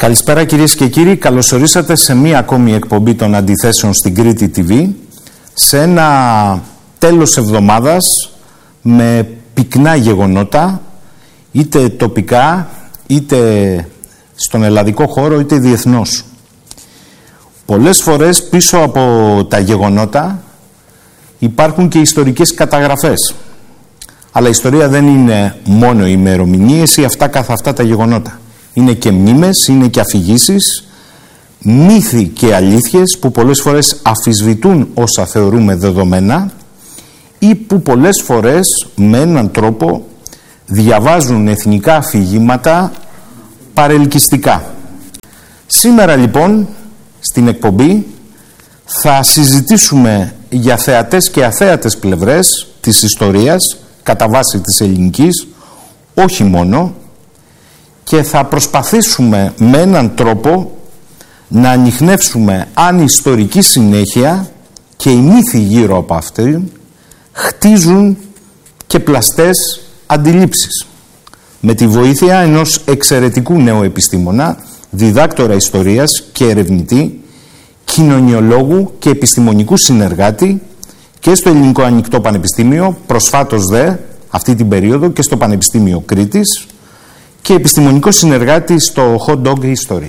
Καλησπέρα κυρίες και κύριοι, καλώς ορίσατε σε μία ακόμη εκπομπή των Αντιθέσεων στην Κρήτη TV, σε ένα τέλος εβδομάδας με πυκνά γεγονότα, είτε τοπικά, είτε στον ελλαδικό χώρο, είτε διεθνώς. Πολλές φορές πίσω από τα γεγονότα υπάρχουν και ιστορικές καταγραφές. Αλλά η ιστορία δεν είναι μόνο ημερομηνίες ή αυτά καθ' αυτά τα γεγονότα. Είναι και μνήμες, είναι και αφηγήσεις, μύθοι και αλήθειες που πολλές φορές αμφισβητούν όσα θεωρούμε δεδομένα ή που πολλές φορές με έναν τρόπο διαβάζουν εθνικά αφηγήματα παρελκυστικά. Σήμερα λοιπόν στην εκπομπή θα συζητήσουμε για θεατές και αθέατες πλευρές της ιστορίας κατά βάση της ελληνικής, όχι μόνο, και θα προσπαθήσουμε με έναν τρόπο να ανιχνεύσουμε αν η ιστορική συνέχεια και οι μύθοι γύρω από αυτήν χτίζουν και πλαστές αντιλήψεις. Με τη βοήθεια ενός εξαιρετικού νέου επιστήμονα, διδάκτορα ιστορίας και ερευνητή, κοινωνιολόγου και επιστημονικού συνεργάτη και στο Ελληνικό Ανοιχτό Πανεπιστήμιο, προσφάτως δε αυτή την περίοδο και στο Πανεπιστήμιο Κρήτης, και επιστημονικό συνεργάτη στο Hot Dog History.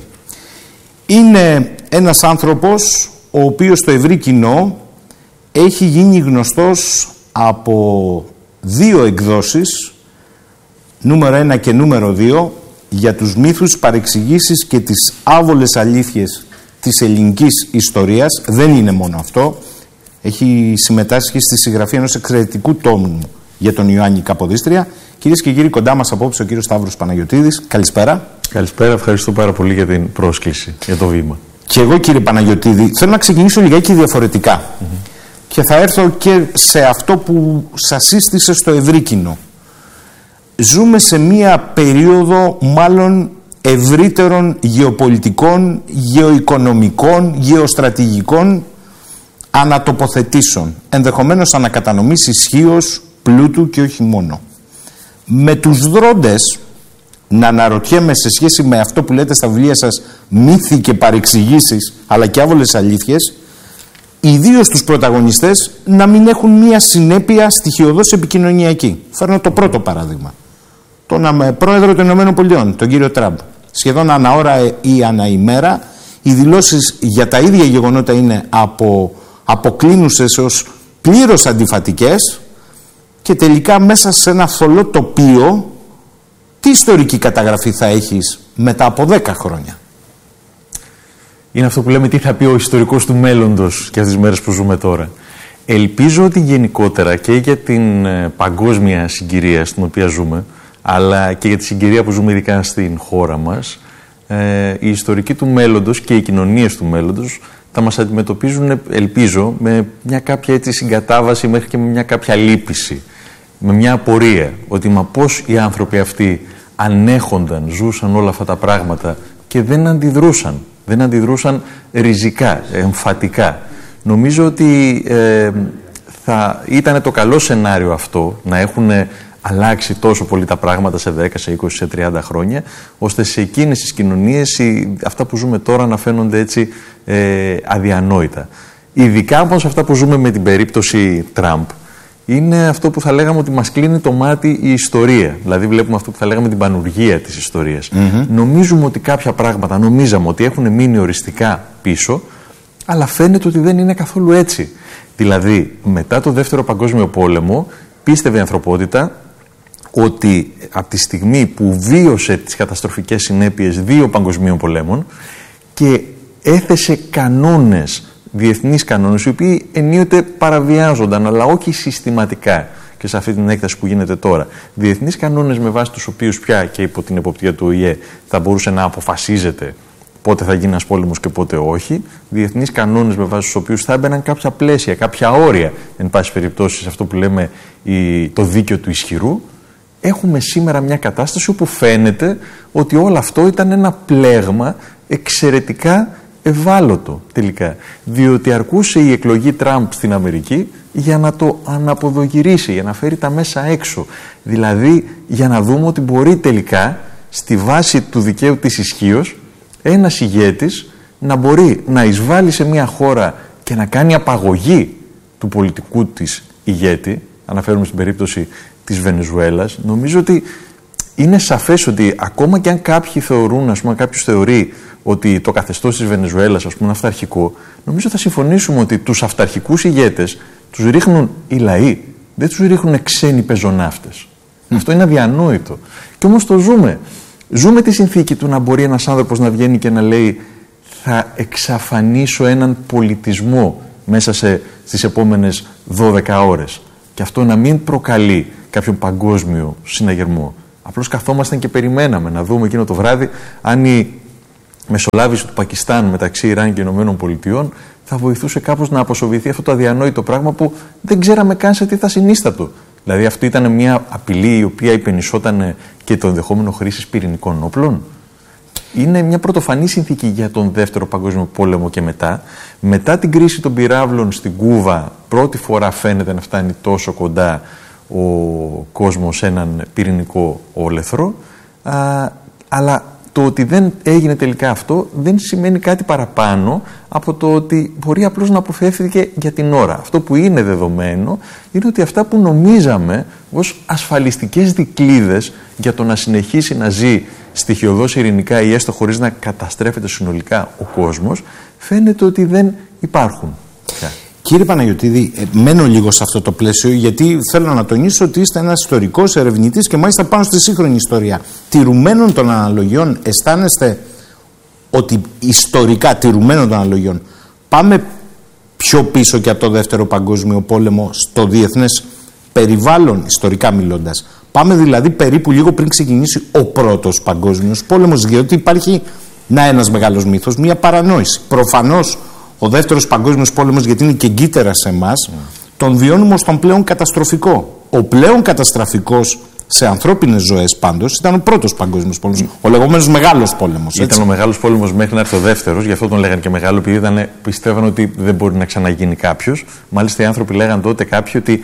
Είναι ένας άνθρωπος ο οποίος στο ευρύ κοινό έχει γίνει γνωστός από δύο εκδόσεις, νούμερο 1 και νούμερο 2, για τους μύθους, παρεξηγήσεις και τις άβολες αλήθειες της ελληνικής ιστορίας. Δεν είναι μόνο αυτό. Έχει συμμετάσχει στη συγγραφή ενός εξαιρετικού τόμου για τον Ιωάννη Καποδίστρια. Κυρίες και κύριοι, κοντά μας απόψε ο κύριος Σταύρος Παναγιωτίδης. Καλησπέρα. Καλησπέρα, ευχαριστώ πάρα πολύ για την πρόσκληση, για το βήμα. Και εγώ, κύριε Παναγιωτίδη, θέλω να ξεκινήσω λιγάκι διαφορετικά. Και θα έρθω και σε αυτό που σας σύστησε στο ευρύ κοινό. Ζούμε σε μία περίοδο μάλλον ευρύτερων γεωπολιτικών, γεωοικονομικών, γεωστρατηγικών ανατοποθετήσεων, ενδεχομένως ανακατανομής ισχύως, πλούτου και όχι μόνο. Με τους δρόντες να αναρωτιέμαι σε σχέση με αυτό που λέτε στα βιβλία σας, μύθοι και παρεξηγήσεις, αλλά και άβολες αλήθειες, ιδίως τους πρωταγωνιστές να μην έχουν μία συνέπεια στοιχειωδώς επικοινωνιακή. Φέρνω το πρώτο παράδειγμα. Τον πρόεδρο των ΗΠΑ, τον κύριο Τραμπ. Σχεδόν ανά ώρα ή ανά ημέρα, οι δηλώσεις για τα ίδια γεγονότα είναι αποκλίνουσες ως πλήρως αντιφατικές και τελικά μέσα σε ένα θολό τοπίο τι ιστορική καταγραφή θα έχεις μετά από 10 χρόνια. Είναι αυτό που λέμε τι θα πει ο ιστορικός του μέλλοντος και τις μέρες που ζούμε τώρα. Ελπίζω ότι γενικότερα και για την παγκόσμια συγκυρία στην οποία ζούμε, αλλά και για τη συγκυρία που ζούμε ειδικά στην χώρα μας, οι ιστορικοί του μέλλοντος και οι κοινωνίες του μέλλοντος θα μας αντιμετωπίζουν, ελπίζω, με μια κάποια έτσι συγκατάβαση μέχρι και με μια κάποια λύπηση, με μια απορία ότι μα πώς οι άνθρωποι αυτοί ανέχονταν, ζούσαν όλα αυτά τα πράγματα και δεν αντιδρούσαν ριζικά, εμφατικά. Νομίζω ότι θα ήταν το καλό σενάριο αυτό, να έχουν αλλάξει τόσο πολύ τα πράγματα σε 10, σε 20, σε 30 χρόνια, ώστε σε εκείνες τις κοινωνίες αυτά που ζούμε τώρα να φαίνονται έτσι αδιανόητα. Ειδικά όμως αυτά που ζούμε με την περίπτωση Τραμπ, είναι αυτό που θα λέγαμε ότι μας κλείνει το μάτι η ιστορία. Δηλαδή βλέπουμε αυτό που θα λέγαμε την πανουργία της ιστορίας. Νομίζουμε ότι κάποια πράγματα, νομίζαμε ότι έχουν μείνει οριστικά πίσω, αλλά φαίνεται ότι δεν είναι καθόλου έτσι. Δηλαδή μετά το Δεύτερο Παγκόσμιο Πόλεμο πίστευε η ανθρωπότητα ότι από τη στιγμή που βίωσε τις καταστροφικές συνέπειες 2 παγκοσμίων πολέμων και έθεσε κανόνες, διεθνείς κανόνες, οι οποίοι ενίοτε παραβιάζονταν, αλλά όχι συστηματικά και σε αυτή την έκταση που γίνεται τώρα. Διεθνείς κανόνες με βάση τους οποίους πια και υπό την εποπτεία του ΟΗΕ θα μπορούσε να αποφασίζεται πότε θα γίνει ένας πόλεμος και πότε όχι. Διεθνείς κανόνες με βάση τους οποίους θα έμπαιναν κάποια πλαίσια, κάποια όρια, εν πάση περιπτώσει, σε αυτό που λέμε το δίκαιο του ισχυρού. Έχουμε σήμερα μια κατάσταση όπου φαίνεται ότι όλο αυτό ήταν ένα πλέγμα εξαιρετικά ευάλωτο τελικά. Διότι αρκούσε η εκλογή Τραμπ στην Αμερική για να το αναποδογυρίσει, για να φέρει τα μέσα έξω. Δηλαδή για να δούμε ότι μπορεί τελικά στη βάση του δικαίου της ισχύως ένας ηγέτης να μπορεί να εισβάλλει σε μια χώρα και να κάνει απαγωγή του πολιτικού της ηγέτη, αναφέρουμε στην περίπτωση της Βενεζουέλας. Νομίζω ότι είναι σαφές ότι ακόμα και αν κάποιοι θεωρούν, κάποιος θεωρεί ότι το καθεστώς της Βενεζουέλας είναι αυταρχικό, νομίζω θα συμφωνήσουμε ότι τους αυταρχικούς ηγέτες τους ρίχνουν οι λαοί, δεν τους ρίχνουν ξένοι πεζοναύτες. Αυτό είναι αδιανόητο. Και όμως το ζούμε. Ζούμε τη συνθήκη του να μπορεί ένας άνθρωπος να βγαίνει και να λέει θα εξαφανίσω έναν πολιτισμό μέσα στις επόμενες 12 ώρες. Και αυτό να μην προκαλεί κάποιον παγκόσμιο συναγερμό. Απλώς καθόμασταν και περιμέναμε να δούμε εκείνο το βράδυ αν η μεσολάβηση του Πακιστάν μεταξύ Ιράν και Ηνωμένων Πολιτειών θα βοηθούσε κάπως να αποσοβηθεί αυτό το αδιανόητο πράγμα που δεν ξέραμε καν σε τι θα συνίστατο. Δηλαδή αυτή ήταν μια απειλή η οποία υπενισόταν και το ενδεχόμενο χρήσης πυρηνικών όπλων. Είναι μια πρωτοφανή συνθήκη για τον Δεύτερο Παγκόσμιο Πόλεμο και μετά. Μετά την κρίση των πυράβλων στην Κούβα, πρώτη φορά φαίνεται να φτάνει τόσο κοντά ο κόσμος σε έναν πυρηνικό όλεθρο. Αλλά το ότι δεν έγινε τελικά αυτό δεν σημαίνει κάτι παραπάνω από το ότι μπορεί απλώς να αποφεύθηκε για την ώρα. Αυτό που είναι δεδομένο είναι ότι αυτά που νομίζαμε ως ασφαλιστικές δικλείδες για το να συνεχίσει να ζει στοιχειωδώς ειρηνικά ή έστω χωρίς να καταστρέφεται συνολικά ο κόσμος, φαίνεται ότι δεν υπάρχουν. Κύριε Παναγιωτίδη, μένω λίγο σε αυτό το πλαίσιο, γιατί θέλω να τονίσω ότι είστε ένας ιστορικός ερευνητής και μάλιστα πάνω στη σύγχρονη ιστορία. Τηρουμένων των αναλογιών, αισθάνεστε ότι ιστορικά τηρουμένων των αναλογιών πάμε πιο πίσω και από το Δεύτερο Παγκόσμιο Πόλεμο στο διεθνές περιβάλλον, ιστορικά μιλώντας? Πάμε δηλαδή περίπου λίγο πριν ξεκινήσει ο Πρώτος Παγκόσμιος Πόλεμος, διότι υπάρχει ένας μεγάλος μύθος, μια παρανόηση. Προφανώς ο Δεύτερος Παγκόσμιος Πόλεμος, γιατί είναι και εγκύτερα σε εμάς, τον βιώνουμε ως τον πλέον καταστροφικό. Ο πλέον καταστροφικός σε ανθρώπινες ζωές πάντως ήταν ο Πρώτος Παγκόσμιος Πόλεμος, ο λεγόμενος Μεγάλος Πόλεμος. Ήταν ο Μεγάλος Πόλεμος μέχρι να έρθει ο Δεύτερος, γι' αυτό τον λέγανε και μεγάλο, επειδή πιστεύαν ότι δεν μπορεί να ξαναγίνει κάποιος. Μάλιστα οι άνθρωποι λέγαν τότε κάποιοι ότι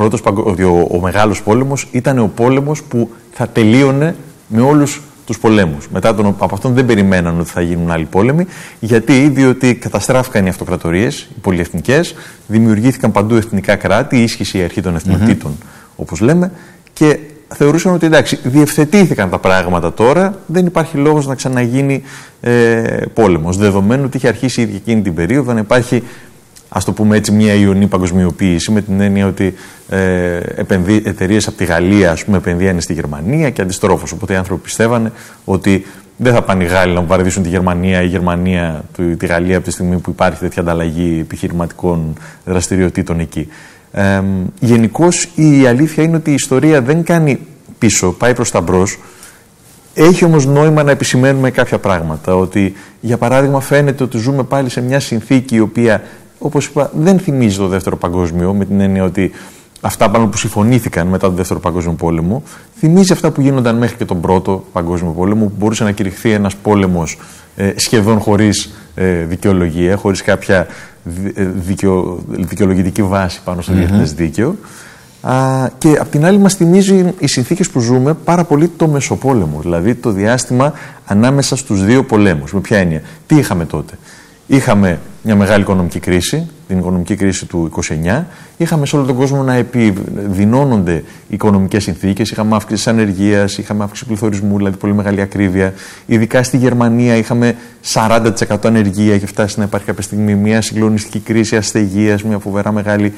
ο Μεγάλος Πόλεμος ήταν ο πόλεμος που θα τελείωνε με όλους τους πολέμους. Από αυτόν δεν περιμέναν ότι θα γίνουν άλλοι πόλεμοι. Διότι καταστράφηκαν οι αυτοκρατορίες, οι πολυεθνικές, δημιουργήθηκαν παντού εθνικά κράτη, ίσχυσε η αρχή των εθνοτήτων, όπως λέμε, και θεωρούσαν ότι εντάξει, διευθετήθηκαν τα πράγματα τώρα, δεν υπάρχει λόγος να ξαναγίνει πόλεμος. Δεδομένου ότι είχε αρχίσει ήδη εκείνη την περίοδο να υπάρχει, ας το πούμε έτσι, μια ιονή παγκοσμιοποίηση, με την έννοια ότι εταιρείες από τη Γαλλία, ας πούμε, επενδύανε στη Γερμανία και αντιστρόφως. Οπότε οι άνθρωποι πιστεύανε ότι δεν θα πάνε οι Γάλλοι να βαρδίσουν τη Γερμανία, η Γερμανία τη Γαλλία, από τη στιγμή που υπάρχει τέτοια ανταλλαγή επιχειρηματικών δραστηριοτήτων εκεί. Γενικώς η αλήθεια είναι ότι η ιστορία δεν κάνει πίσω, πάει προς τα μπρος. Έχει όμως νόημα να επισημαίνουμε κάποια πράγματα. Ότι, για παράδειγμα, φαίνεται ότι ζούμε πάλι σε μια συνθήκη η οποία, όπως είπα, δεν θυμίζει το Δεύτερο Παγκόσμιο, με την έννοια ότι αυτά πάνω που συμφωνήθηκαν μετά τον Δεύτερο Παγκόσμιο Πόλεμο, θυμίζει αυτά που γίνονταν μέχρι και τον Πρώτο Παγκόσμιο Πόλεμο, που μπορούσε να κηρυχθεί ένας πόλεμος σχεδόν χωρίς δικαιολογία, χωρίς κάποια δικαιολογητική βάση πάνω στο διεθνές δίκαιο. Και απ' την άλλη μας θυμίζει οι συνθήκες που ζούμε πάρα πολύ το Μεσοπόλεμο, δηλαδή το διάστημα ανάμεσα στους δύο πολέμους. Με ποια έννοια? Τι είχαμε τότε? Είχαμε μια μεγάλη οικονομική κρίση, την οικονομική κρίση του 29. Είχαμε σε όλο τον κόσμο να επιδεινώνονται οικονομικές συνθήκες. Είχαμε αύξηση ανεργίας, είχαμε αύξηση πληθωρισμού, δηλαδή πολύ μεγάλη ακρίβεια. Ειδικά στη Γερμανία είχαμε 40% ανεργία, είχε φτάσει να υπάρχει κάποια στιγμή μια συγκλονιστική κρίση αστεγίας, μια φοβερά μεγάλη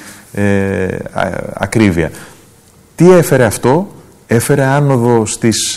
ακρίβεια. Τι έφερε αυτό? Έφερε άνοδο στις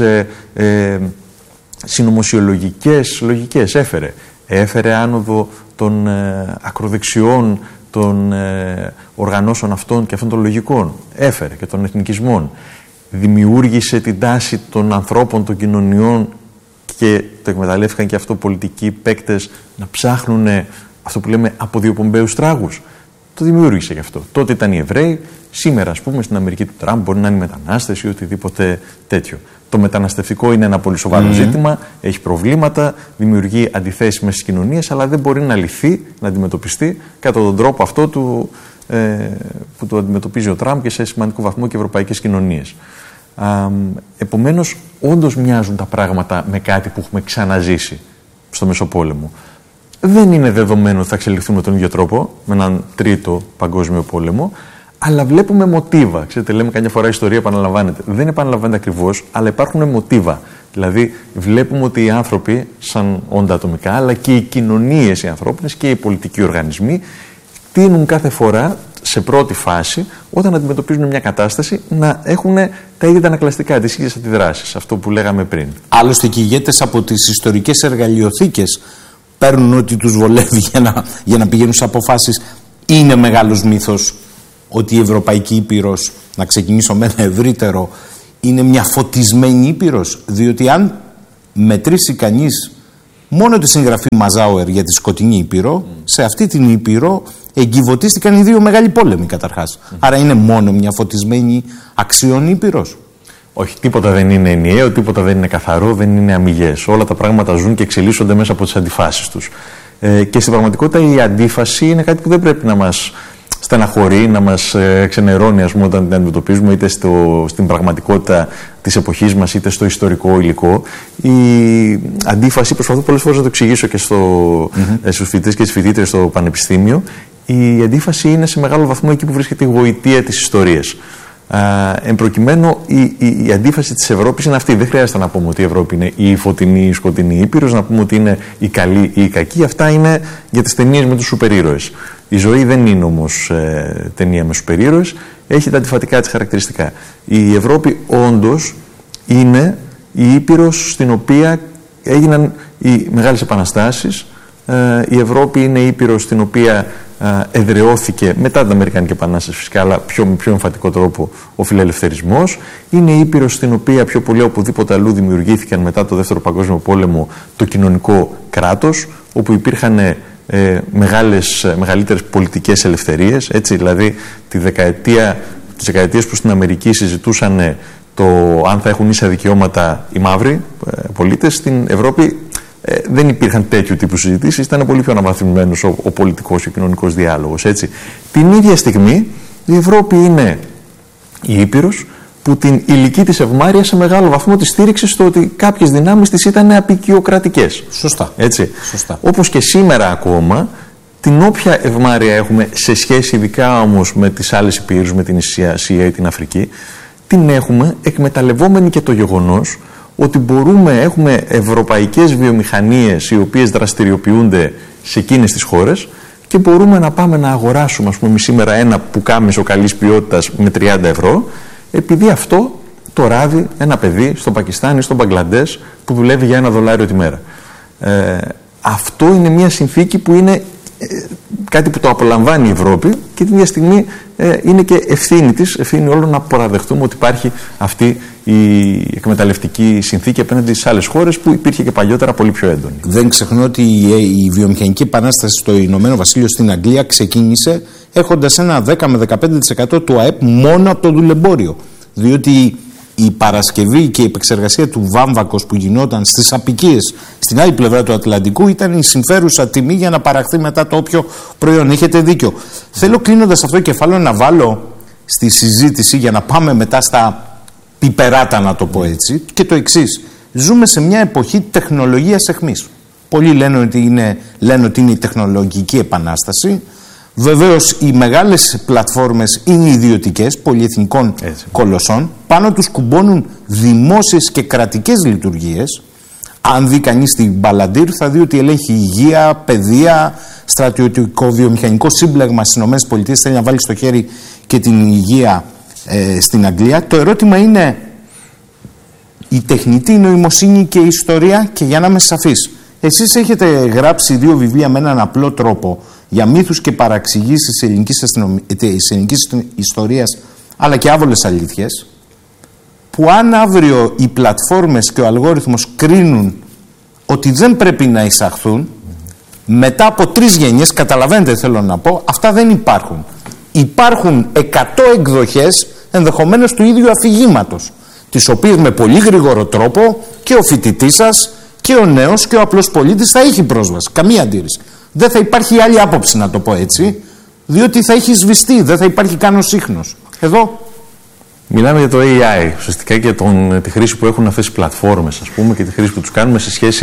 συνωμοσιολογικές λογικές. Έφερε άνοδο των ακροδεξιών, των οργανώσεων αυτών και αυτών των λογικών. Έφερε και των εθνικισμών. Δημιούργησε την τάση των ανθρώπων, των κοινωνιών, και το εκμεταλλεύτηκαν και αυτό πολιτικοί παίκτες να ψάχνουν αυτό που λέμε αποδιοπομπαίους τράγους. Το δημιούργησε γι' αυτό. Τότε ήταν οι Εβραίοι, σήμερα, ας πούμε, στην Αμερική του Τραμπ μπορεί να είναι μετανάστες ή οτιδήποτε τέτοιο. Το μεταναστευτικό είναι ένα πολύ σοβαρό ζήτημα, έχει προβλήματα, δημιουργεί αντιθέσεις μέσα στις κοινωνίες, αλλά δεν μπορεί να λυθεί, να αντιμετωπιστεί κατά τον τρόπο αυτό που το αντιμετωπίζει ο Τραμπ και σε σημαντικό βαθμό και ευρωπαϊκές κοινωνίες. Επομένως, όντως μοιάζουν τα πράγματα με κάτι που έχουμε ξαναζήσει. στο Μεσοπόλεμο. Δεν είναι δεδομένο ότι θα εξελιχθούν με τον ίδιο τρόπο, με έναν τρίτο παγκόσμιο πόλεμο, αλλά βλέπουμε μοτίβα. Ξέρετε, λέμε καμιά φορά η ιστορία επαναλαμβάνεται. Δεν επαναλαμβάνεται ακριβώς, αλλά υπάρχουν μοτίβα. Δηλαδή, βλέπουμε ότι οι άνθρωποι, σαν όντα ατομικά, αλλά και οι κοινωνίες οι ανθρώπινες και οι πολιτικοί οργανισμοί, τείνουν κάθε φορά, σε πρώτη φάση, όταν αντιμετωπίζουν μια κατάσταση, να έχουν τα ίδια τα ανακλαστικά, τις ίδιες αντιδράσεις. Αυτό που λέγαμε πριν. Άλλωστε, και οι ηγέτες από τις ιστορικές εργαλειοθήκες παίρνουν ό,τι τους βολεύει για να πηγαίνουν σε αποφάσεις. Είναι μεγάλος μύθος ότι η Ευρωπαϊκή Ήπειρος, να ξεκινήσω με ένα ευρύτερο, είναι μια φωτισμένη Ήπειρος, διότι αν μετρήσει κανείς μόνο τη συγγραφή Μαζάουερ για τη σκοτεινή Ήπειρο, σε αυτή την Ήπειρο εγκυβωτίστηκαν οι δύο μεγάλοι πόλεμοι καταρχάς. Άρα είναι μόνο μια φωτισμένη αξιών Ήπειρος. Όχι, τίποτα δεν είναι ενιαίο, τίποτα δεν είναι καθαρό, δεν είναι αμιγές. Όλα τα πράγματα ζουν και εξελίσσονται μέσα από τις αντιφάσεις τους. Και στην πραγματικότητα η αντίφαση είναι κάτι που δεν πρέπει να μας στεναχωρεί, να μας ξενερώνει, ας πούμε, όταν την αντιμετωπίζουμε είτε στην πραγματικότητα της εποχής μας είτε στο ιστορικό υλικό. Η αντίφαση, προσπαθώ πολλές φορές να το εξηγήσω και στους φοιτητές και τις φοιτήτρες στο πανεπιστήμιο, η αντίφαση είναι σε μεγάλο βαθμό εκεί που βρίσκεται η γοητεία της ιστορίας. Εν προκειμένου, η αντίφαση της Ευρώπης είναι αυτή. Δεν χρειάζεται να πούμε ότι η Ευρώπη είναι η φωτεινή ή η σκοτεινή Ήπειρος, να πούμε ότι είναι η καλή ή η κακή. Αυτά είναι για τις ταινίες με τους σούπερ ήρωες. Η ζωή δεν είναι όμως ταινία με σούπερ ήρωες, έχει τα αντιφατικά της χαρακτηριστικά. Η Ευρώπη όντως είναι η Ήπειρος στην οποία έγιναν οι μεγάλες επαναστάσεις. Η Ευρώπη είναι η Ήπειρος στην οποία εδραιώθηκε μετά την Αμερικανική Επανάσταση, φυσικά, αλλά με πιο εμφατικό τρόπο ο φιλελευθερισμός. Είναι η Ήπειρος στην οποία πιο πολύ οπουδήποτε αλλού δημιουργήθηκαν μετά το Δεύτερο Παγκόσμιο Πόλεμο το κοινωνικό κράτος, όπου υπήρχαν μεγαλύτερες πολιτικές ελευθερίες. Έτσι, δηλαδή τις δεκαετίες που στην Αμερική συζητούσαν το αν θα έχουν ίσα δικαιώματα οι μαύροι πολίτες, στην Ευρώπη δεν υπήρχαν τέτοιου τύπου συζητήσεις, ήταν πολύ πιο αναβαθμισμένος ο πολιτικός και ο κοινωνικός διάλογος. Έτσι. Την ίδια στιγμή η Ευρώπη είναι η Ήπειρος που την ηλική της ευμάρεια σε μεγάλο βαθμό τη στήριξε στο ότι κάποιες δυνάμεις της ήταν απικιοκρατικές. Σωστά. Έτσι. Σωστά. Όπως και σήμερα ακόμα, την όποια ευμάρεια έχουμε σε σχέση ειδικά όμως με τις άλλες υπήρους, με την Ασία ή την Αφρική, την έχουμε εκμεταλλευόμενη και το γεγονός ότι έχουμε ευρωπαϊκές βιομηχανίες οι οποίες δραστηριοποιούνται σε εκείνες τις χώρες και μπορούμε να πάμε να αγοράσουμε, ας πούμε, σήμερα ένα πουκάμισο καλής ποιότητας με 30 ευρώ, επειδή αυτό το ράβει ένα παιδί στο Πακιστάν ή στο Μπαγκλαντές που δουλεύει για $1 τη μέρα. Αυτό είναι μια συνθήκη που είναι κάτι που το απολαμβάνει η Ευρώπη και την ίδια στιγμή είναι και ευθύνη όλων να παραδεχτούμε ότι υπάρχει αυτή η εκμεταλλευτική συνθήκη απέναντι στις άλλες χώρες που υπήρχε και παλιότερα πολύ πιο έντονη. Δεν ξεχνώ ότι η βιομηχανική επανάσταση στο Ηνωμένο Βασίλειο, στην Αγγλία, ξεκίνησε έχοντας ένα 10 με 15% του ΑΕΠ μόνο από το δουλεμπόριο. Διότι η παρασκευή και η επεξεργασία του βάμβακος που γινόταν στις απικίες στην άλλη πλευρά του Ατλαντικού ήταν η συμφέρουσα τιμή για να παραχθεί μετά το όποιο προϊόν. Έχετε δίκιο. Θέλω, κλείνοντας αυτό το κεφάλαιο, να βάλω στη συζήτηση, για να πάμε μετά στα πιπεράτα, να το πω έτσι, και το εξής. Ζούμε σε μια εποχή τεχνολογίας αιχμής. Πολλοί λένε ότι είναι η τεχνολογική επανάσταση. Βεβαίως οι μεγάλες πλατφόρμες είναι ιδιωτικές, πολυεθνικών κολοσσών. Πάνω τους κουμπώνουν δημόσιες και κρατικές λειτουργίες. Αν δει κανείς την Μπαλαντήρ θα δει ότι ελέγχει υγεία, παιδεία, στρατιωτικό βιομηχανικό σύμπλεγμα στις ΗΠΑ. Θέλει να βάλει στο χέρι και την υγεία στην Αγγλία. Το ερώτημα είναι η τεχνητή νοημοσύνη και η ιστορία, και για να είμαι σαφής. Εσείς έχετε γράψει 2 βιβλία με έναν απλό τρόπο για μύθους και παραξηγήσεις της ελληνικής ιστορίας, αλλά και άβολες αλήθειες, που αν αύριο οι πλατφόρμες και ο αλγόριθμος κρίνουν ότι δεν πρέπει να εισαχθούν, μετά από 3 γενιές, καταλαβαίνετε θέλω να πω, αυτά δεν υπάρχουν. Υπάρχουν 100 εκδοχές ενδεχομένως του ίδιου αφηγήματος, τις οποίες με πολύ γρήγορο τρόπο και ο φοιτητής σας και ο νέος και ο απλός πολίτης θα έχει πρόσβαση. Καμία αντίρρηση. Δεν θα υπάρχει άλλη άποψη, να το πω έτσι, διότι θα έχει σβηστεί, δεν θα υπάρχει καν ο σύχνος. Εδώ μιλάμε για το AI, ουσιαστικά και τη χρήση που έχουν αυτές οι πλατφόρμες, ας πούμε, και τη χρήση που τους κάνουμε σε σχέση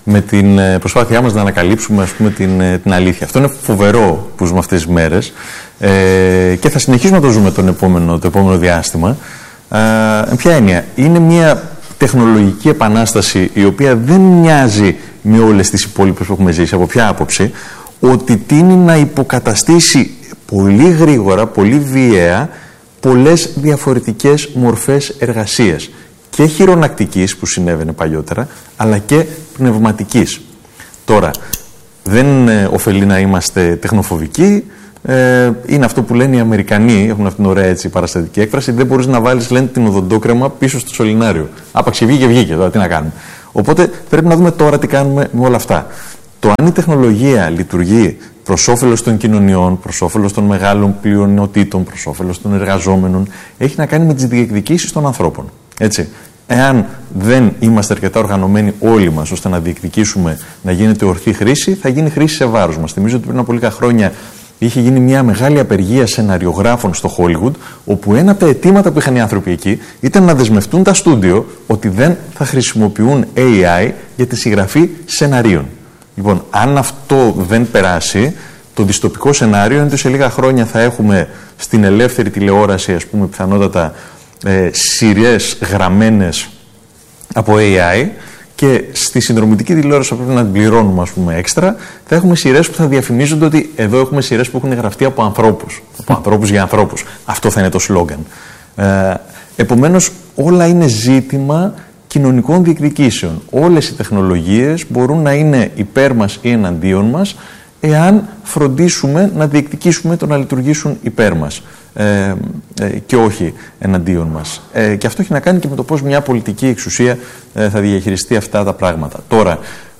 με την προσπάθειά μας να ανακαλύψουμε, ας πούμε, την αλήθεια. Αυτό είναι φοβερό που ζούμε αυτές τις μέρες και θα συνεχίσουμε να το ζούμε το επόμενο διάστημα. Ποια έννοια? Είναι μια τεχνολογική επανάσταση η οποία δεν μοιάζει με όλες τις υπόλοιπες που έχουμε ζήσει. Από ποια άποψη? Ότι τείνει να υποκαταστήσει πολύ γρήγορα, πολύ βίαια, πολλές διαφορετικές μορφές εργασίας. Και χειρονακτικής που συνέβαινε παλιότερα, αλλά και πνευματικής. Τώρα, δεν ωφελεί να είμαστε τεχνοφοβικοί. Είναι αυτό που λένε οι Αμερικανοί, έχουν αυτήν την ωραία έτσι παραστατική έκφραση. Δεν μπορείς να βάλεις, λένε, την οδοντόκρεμα πίσω στο σωληνάριο. Άπαξε βγήκε, τώρα τι να κάνουμε. Οπότε πρέπει να δούμε τώρα τι κάνουμε με όλα αυτά. Το αν η τεχνολογία λειτουργεί προς όφελος των κοινωνιών, προς όφελος των μεγάλων πλειονοτήτων, προς όφελος των εργαζόμενων, έχει να κάνει με τις διεκδικήσεις των ανθρώπων. Έτσι. Εάν δεν είμαστε αρκετά οργανωμένοι όλοι μας ώστε να διεκδικήσουμε να γίνεται ορθή χρήση, θα γίνει χρήση σε βάρος μας. Θυμίζω ότι πριν από λίγα χρόνια είχε γίνει μια μεγάλη απεργία σεναριογράφων στο Hollywood, όπου ένα από τα αιτήματα που είχαν οι άνθρωποι εκεί ήταν να δεσμευτούν τα στούντιο ότι δεν θα χρησιμοποιούν AI για τη συγγραφή σεναρίων. Λοιπόν, αν αυτό δεν περάσει, το δυστοπικό σενάριο είναι ότι σε λίγα χρόνια θα έχουμε στην ελεύθερη τηλεόραση, ας πούμε, πιθανότατα σειρές γραμμένες από AI, και στη συνδρομητική τηλεόραση που πρέπει να την πληρώνουμε, ας πούμε, έξτρα, θα έχουμε σειρές που θα διαφημίζονται ότι εδώ έχουμε σειρές που έχουν γραφτεί από ανθρώπους. Από ανθρώπους για ανθρώπους. Αυτό θα είναι το σλόγγαν. Επομένως, όλα είναι ζήτημα κοινωνικών διεκδικήσεων. Όλες οι τεχνολογίες μπορούν να είναι υπέρ μας ή εναντίον μας, εάν φροντίσουμε να διεκδικήσουμε το να λειτουργήσουν υπέρ μας και όχι εναντίον μας. Και αυτό έχει να κάνει και με το πώς μια πολιτική εξουσία θα διαχειριστεί αυτά τα πράγματα. Τώρα,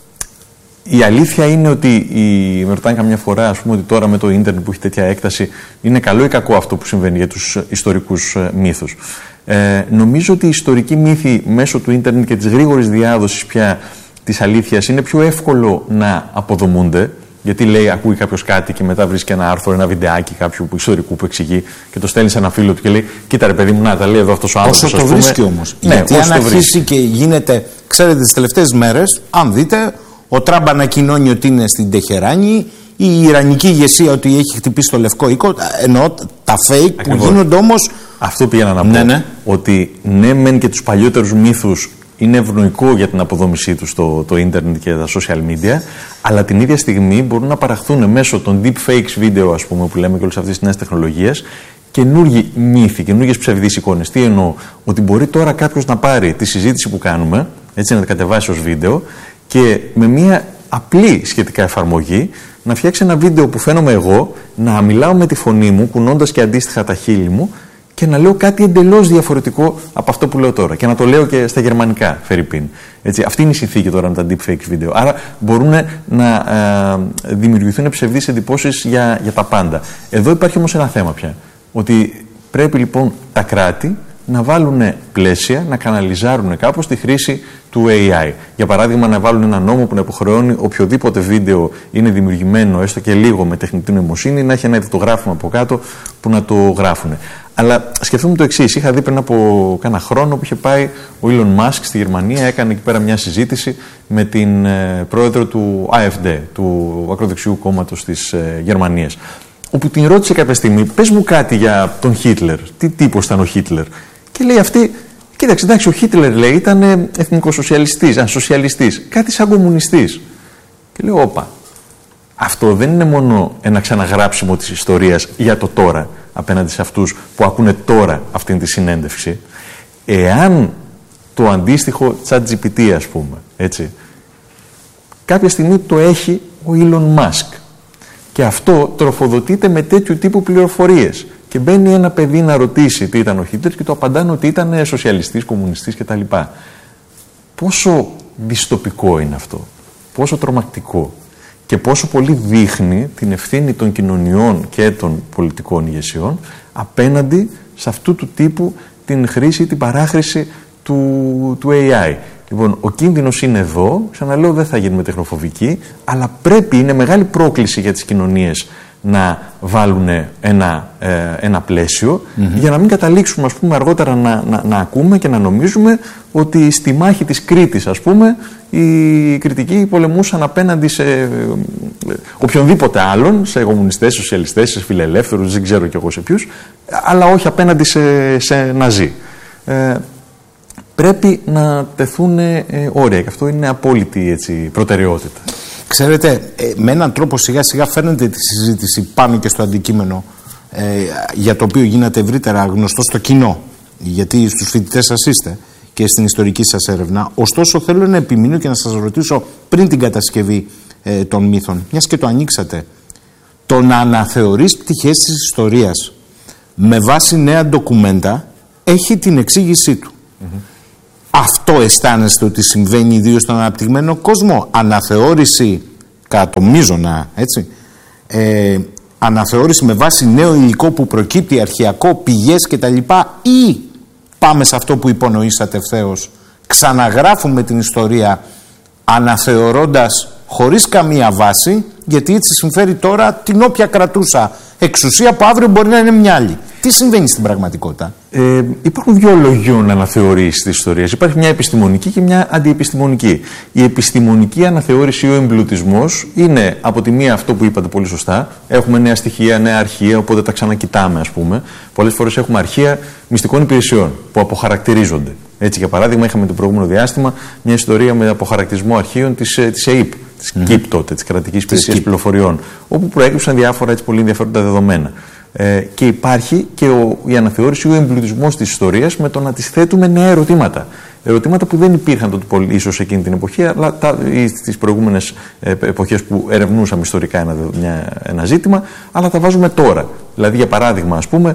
η αλήθεια είναι ότι με ρωτάνε καμιά φορά, ας πούμε, ότι τώρα με το ίντερνετ που έχει τέτοια έκταση είναι καλό ή κακό αυτό που συμβαίνει για τους ιστορικούς μύθους. Νομίζω ότι οι ιστορικοί μύθοι μέσω του ίντερνετ και της γρήγορης διάδοσης πια της αλήθειας είναι πιο εύκολο να αποδομούνται. Γιατί λέει, ακούει κάποιος κάτι και μετά βρίσκει ένα άρθρο, ένα βιντεάκι κάποιου ιστορικού που εξηγεί και το στέλνει σε ένα φίλο του και λέει: κοίτα ρε παιδί μου, να τα λέει εδώ αυτός ο άνθρωπος. Όσο το βρίσκει όμως. Ναι, γιατί αν αρχίσει και γίνεται, ξέρετε, τις τελευταίες μέρες, αν δείτε, ο Τραμπ ανακοινώνει ότι είναι στην Τεχεράνη, η Ιρανική ηγεσία ότι έχει χτυπήσει το Λευκό Οίκο. Εννοώ τα fake ακριβώς, που γίνονται όμως. Αυτό πήγαινα να πω. Ναι. Ότι ναι, μεν και τους παλιότερους μύθους είναι ευνοϊκό για την αποδόμησή τους το ίντερνετ και τα social media, αλλά την ίδια στιγμή μπορούν να παραχθούν μέσω των deepfakes βίντεο, ας πούμε, που λέμε και όλες αυτές τις νέες τεχνολογίες, καινούργιοι μύθοι, καινούργιες ψευδείς εικόνες. Τι εννοώ? Ότι μπορεί τώρα κάποιος να πάρει τη συζήτηση που κάνουμε, έτσι, να την κατεβάσει ως βίντεο και με μια απλή σχετικά εφαρμογή να φτιάξει ένα βίντεο που φαίνομαι εγώ, να μιλάω με τη φωνή μου, κουνώντας και αντίστοιχα τα χείλη μου, και να λέω κάτι εντελώς διαφορετικό από αυτό που λέω τώρα. Και να το λέω και στα γερμανικά, φερειπίν. Έτσι, αυτή είναι η συνθήκη τώρα με τα deepfakes βίντεο. Άρα μπορούν να δημιουργηθούν ψευδείς εντυπώσεις για τα πάντα. Εδώ υπάρχει όμως ένα θέμα πια. Ότι πρέπει λοιπόν τα κράτη να βάλουν πλαίσια, να καναλιζάρουν κάπως τη χρήση του AI. Για παράδειγμα, να βάλουν ένα νόμο που να υποχρεώνει οποιοδήποτε βίντεο είναι δημιουργημένο, έστω και λίγο με τεχνητή νοημοσύνη, να έχει ένα ειδητογράφημα από κάτω που να το γράφουν. Αλλά σκεφτούμε το εξής. Είχα δει πριν από κάνα χρόνο που είχε πάει ο Elon Musk στη Γερμανία, έκανε εκεί πέρα μια συζήτηση με την πρόεδρο του AfD, του ακροδεξιού κόμματος της Γερμανίας. Όπου την ρώτησε κάποια στιγμή, πες μου κάτι για τον Χίτλερ. Τι τύπος ήταν ο Χίτλερ? Και λέει αυτή, κοίταξε, εντάξει, ο Χίτλερ, λέει, ήταν εθνικοσοσιαλιστής, σοσιαλιστής, κάτι σαν κομμουνιστής. Και λέω, όπα, αυτό δεν είναι μόνο ένα ξαναγράψιμο της ιστορίας για το τώρα, απέναντι σε αυτούς που ακούνε τώρα αυτήν τη συνέντευξη. Εάν το αντίστοιχο ChatGPT, ας πούμε, έτσι, κάποια στιγμή το έχει ο Elon Musk και αυτό τροφοδοτείται με τέτοιου τύπου πληροφορίες και μπαίνει ένα παιδί να ρωτήσει τι ήταν ο Χίτλερ και το απαντάνε ότι ήταν σοσιαλιστής, κομμουνιστής κτλ. Πόσο δυστοπικό είναι αυτό, πόσο τρομακτικό και πόσο πολύ δείχνει την ευθύνη των κοινωνιών και των πολιτικών ηγεσιών απέναντι σε αυτού του τύπου την χρήση, την παράχρηση του AI. Λοιπόν, ο κίνδυνος είναι εδώ, ξαναλέω, δεν θα γίνουμε τεχνοφοβικοί, αλλά πρέπει, είναι μεγάλη πρόκληση για τις κοινωνίες να βάλουν ένα πλαίσιο, για να μην καταλήξουμε, ας πούμε, αργότερα να ακούμε και να νομίζουμε ότι στη μάχη της Κρήτης, ας πούμε, οι Κρητικοί πολεμούσαν απέναντι σε οποιονδήποτε άλλον, σε κομμουνιστές, σοσιαλιστές, σε φιλελεύθερους, δεν ξέρω κι εγώ σε ποιους, αλλά όχι απέναντι σε Ναζί. Πρέπει να τεθούν όρια και αυτό είναι απόλυτη προτεραιότητα. Ξέρετε, με έναν τρόπο σιγά σιγά φέρνετε τη συζήτηση πάνω και στο αντικείμενο για το οποίο γίνατε ευρύτερα γνωστό στο κοινό, γιατί στους φοιτητές σας είστε και στην ιστορική σας έρευνα. Ωστόσο θέλω να επιμείνω και να σας ρωτήσω πριν την κατασκευή των μύθων, μιας και το ανοίξατε, το να αναθεωρείς πτυχές της ιστορίας με βάση νέα ντοκουμέντα έχει την εξήγησή του. Αυτό αισθάνεστε ότι συμβαίνει ιδίως στον αναπτυγμένο κόσμο? Αναθεώρηση κατά το μείζωνα, έτσι, αναθεώρηση με βάση νέο υλικό που προκύπτει, αρχαιακό, πηγές κτλ, ή πάμε σε αυτό που υπονοήσατε ευθέως, ξαναγράφουμε την ιστορία αναθεωρώντας χωρίς καμία βάση, γιατί έτσι συμφέρει τώρα την όποια κρατούσα εξουσία που αύριο μπορεί να είναι μια άλλη. Τι συμβαίνει στην πραγματικότητα? Υπάρχουν δύο λογιών αναθεωρήσεις της ιστορίας. Υπάρχει μια επιστημονική και μια αντιεπιστημονική. Η επιστημονική αναθεώρηση ή ο εμπλουτισμός είναι από τη μία αυτό που είπατε πολύ σωστά. Έχουμε νέα στοιχεία, νέα αρχεία, οπότε τα ξανακοιτάμε, ας πούμε. Πολλές φορές έχουμε αρχεία μυστικών υπηρεσιών που αποχαρακτηρίζονται. Έτσι, για παράδειγμα, είχαμε το προηγούμενο διάστημα μια ιστορία με αποχαρακτηρισμό αρχείων της ΕΕΠ, της ΚΙΠ τότε, της Κρατικής Υπηρεσίας Πληροφοριών, όπου προέκυψαν διάφορα πολύ ενδιαφέροντα δεδομένα. Και υπάρχει και η αναθεώρηση ή ο εμπλουτισμός της ιστορίας με το να της θέτουμε νέα ερωτήματα. Ερωτήματα που δεν υπήρχαν τότε πολύ ίσως εκείνη την εποχή, αλλά στις προηγούμενες εποχές που ερευνούσαμε ιστορικά ένα ζήτημα, αλλά τα βάζουμε τώρα. Δηλαδή, για παράδειγμα, ας πούμε,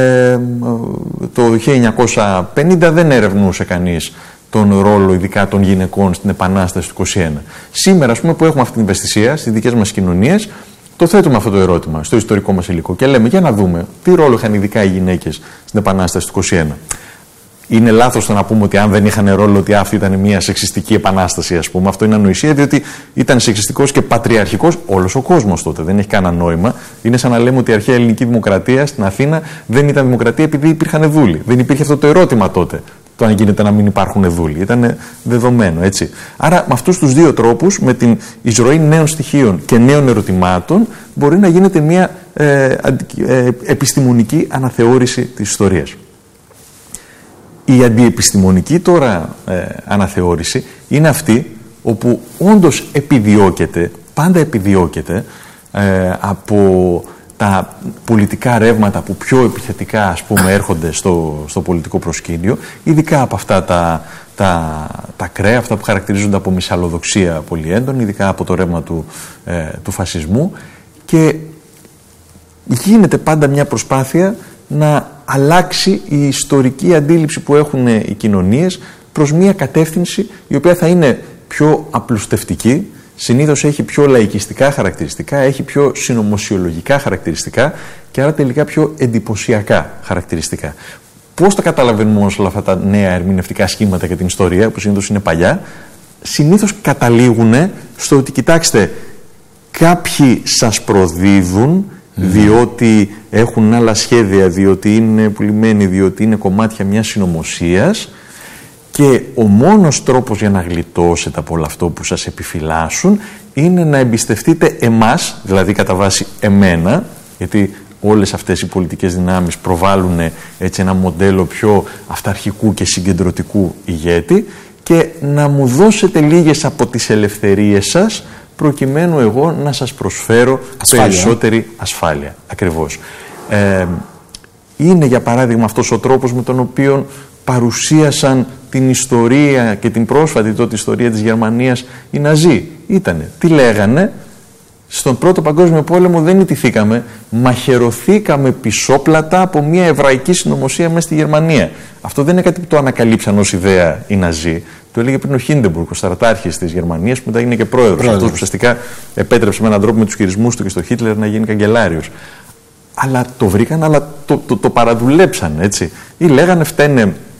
το 1950 δεν ερευνούσε κανείς τον ρόλο ειδικά των γυναικών στην Επανάσταση του 1921. Σήμερα, ας πούμε, που έχουμε αυτή την ευαισθησία στις δικές μας κοινωνίες, το θέτουμε αυτό το ερώτημα στο ιστορικό μας υλικό και λέμε για να δούμε τι ρόλο είχαν ειδικά οι γυναίκες στην Επανάσταση του 1921. Είναι λάθος το να πούμε ότι αν δεν είχαν ρόλο ότι αυτή ήταν μια σεξιστική επανάσταση, ας πούμε. Αυτό είναι ανοησία, διότι ήταν σεξιστικός και πατριαρχικός όλος ο κόσμος τότε. Δεν έχει κανένα νόημα. Είναι σαν να λέμε ότι η αρχαία ελληνική δημοκρατία στην Αθήνα δεν ήταν δημοκρατία επειδή υπήρχαν δούλοι. Δεν υπήρχε αυτό το ερώτημα τότε. Το αν γίνεται να μην υπάρχουν δούλοι. Ήταν δεδομένο, έτσι. Άρα, με αυτούς τους δύο τρόπους, με την εισρωή νέων στοιχείων και νέων ερωτημάτων, μπορεί να γίνεται μια επιστημονική αναθεώρηση της ιστορίας. Η αντιεπιστημονική τώρα αναθεώρηση είναι αυτή όπου όντως πάντα επιδιώκεται από τα πολιτικά ρεύματα που πιο επιθετικά, ας πούμε, έρχονται στο πολιτικό προσκήνιο, ειδικά από αυτά τα κρέα, αυτά που χαρακτηρίζονται από μυσαλλοδοξία πολύ έντονη, ειδικά από το ρεύμα του φασισμού, και γίνεται πάντα μια προσπάθεια να αλλάξει η ιστορική αντίληψη που έχουν οι κοινωνίες προς μια κατεύθυνση η οποία θα είναι πιο απλουστευτική, συνήθως έχει πιο λαϊκιστικά χαρακτηριστικά, έχει πιο συνωμοσιολογικά χαρακτηριστικά και άρα τελικά πιο εντυπωσιακά χαρακτηριστικά. Πώς τα καταλαβαίνουμε όμως όλα αυτά τα νέα ερμηνευτικά σχήματα για την ιστορία, που συνήθως είναι παλιά? Συνήθως καταλήγουν στο ότι, κοιτάξτε, κάποιοι σας προδίδουν διότι έχουν άλλα σχέδια, διότι είναι πουλημένοι, διότι είναι κομμάτια μιας συνωμοσίας, και ο μόνος τρόπος για να γλιτώσετε από όλο αυτό που σας επιφυλάσσουν είναι να εμπιστευτείτε εμάς, δηλαδή κατά βάση εμένα, γιατί όλες αυτές οι πολιτικές δυνάμεις προβάλλουν έτσι ένα μοντέλο πιο αυταρχικού και συγκεντρωτικού ηγέτη, και να μου δώσετε λίγες από τις ελευθερίες σας προκειμένου εγώ να σας προσφέρω περισσότερη ασφάλεια. Ακριβώς. Είναι, για παράδειγμα, αυτός ο τρόπος με τον οποίο παρουσίασαν την ιστορία και την πρόσφατη τότε ιστορία της Γερμανίας οι Ναζί. Ήτανε, τι λέγανε? Στον Πρώτο Παγκόσμιο Πόλεμο δεν ιτηθήκαμε, μαχαιρωθήκαμε πισόπλατα από μια εβραϊκή συνωμοσία μέσα στη Γερμανία. Αυτό δεν είναι κάτι που το ανακαλύψαν ως ιδέα οι Ναζί. Το έλεγε πριν ο Χίντεμπουργκ, ο στρατάρχης της Γερμανίας, που μετά έγινε και πρόεδρος. Αυτός που ουσιαστικά επέτρεψε με έναν τρόπο με τους χειρισμούς του και στο Χίτλερ να γίνει καγκελάριος. Αλλά το βρήκαν, αλλά το παραδουλέψαν, έτσι. Ή λέγανε φταίνε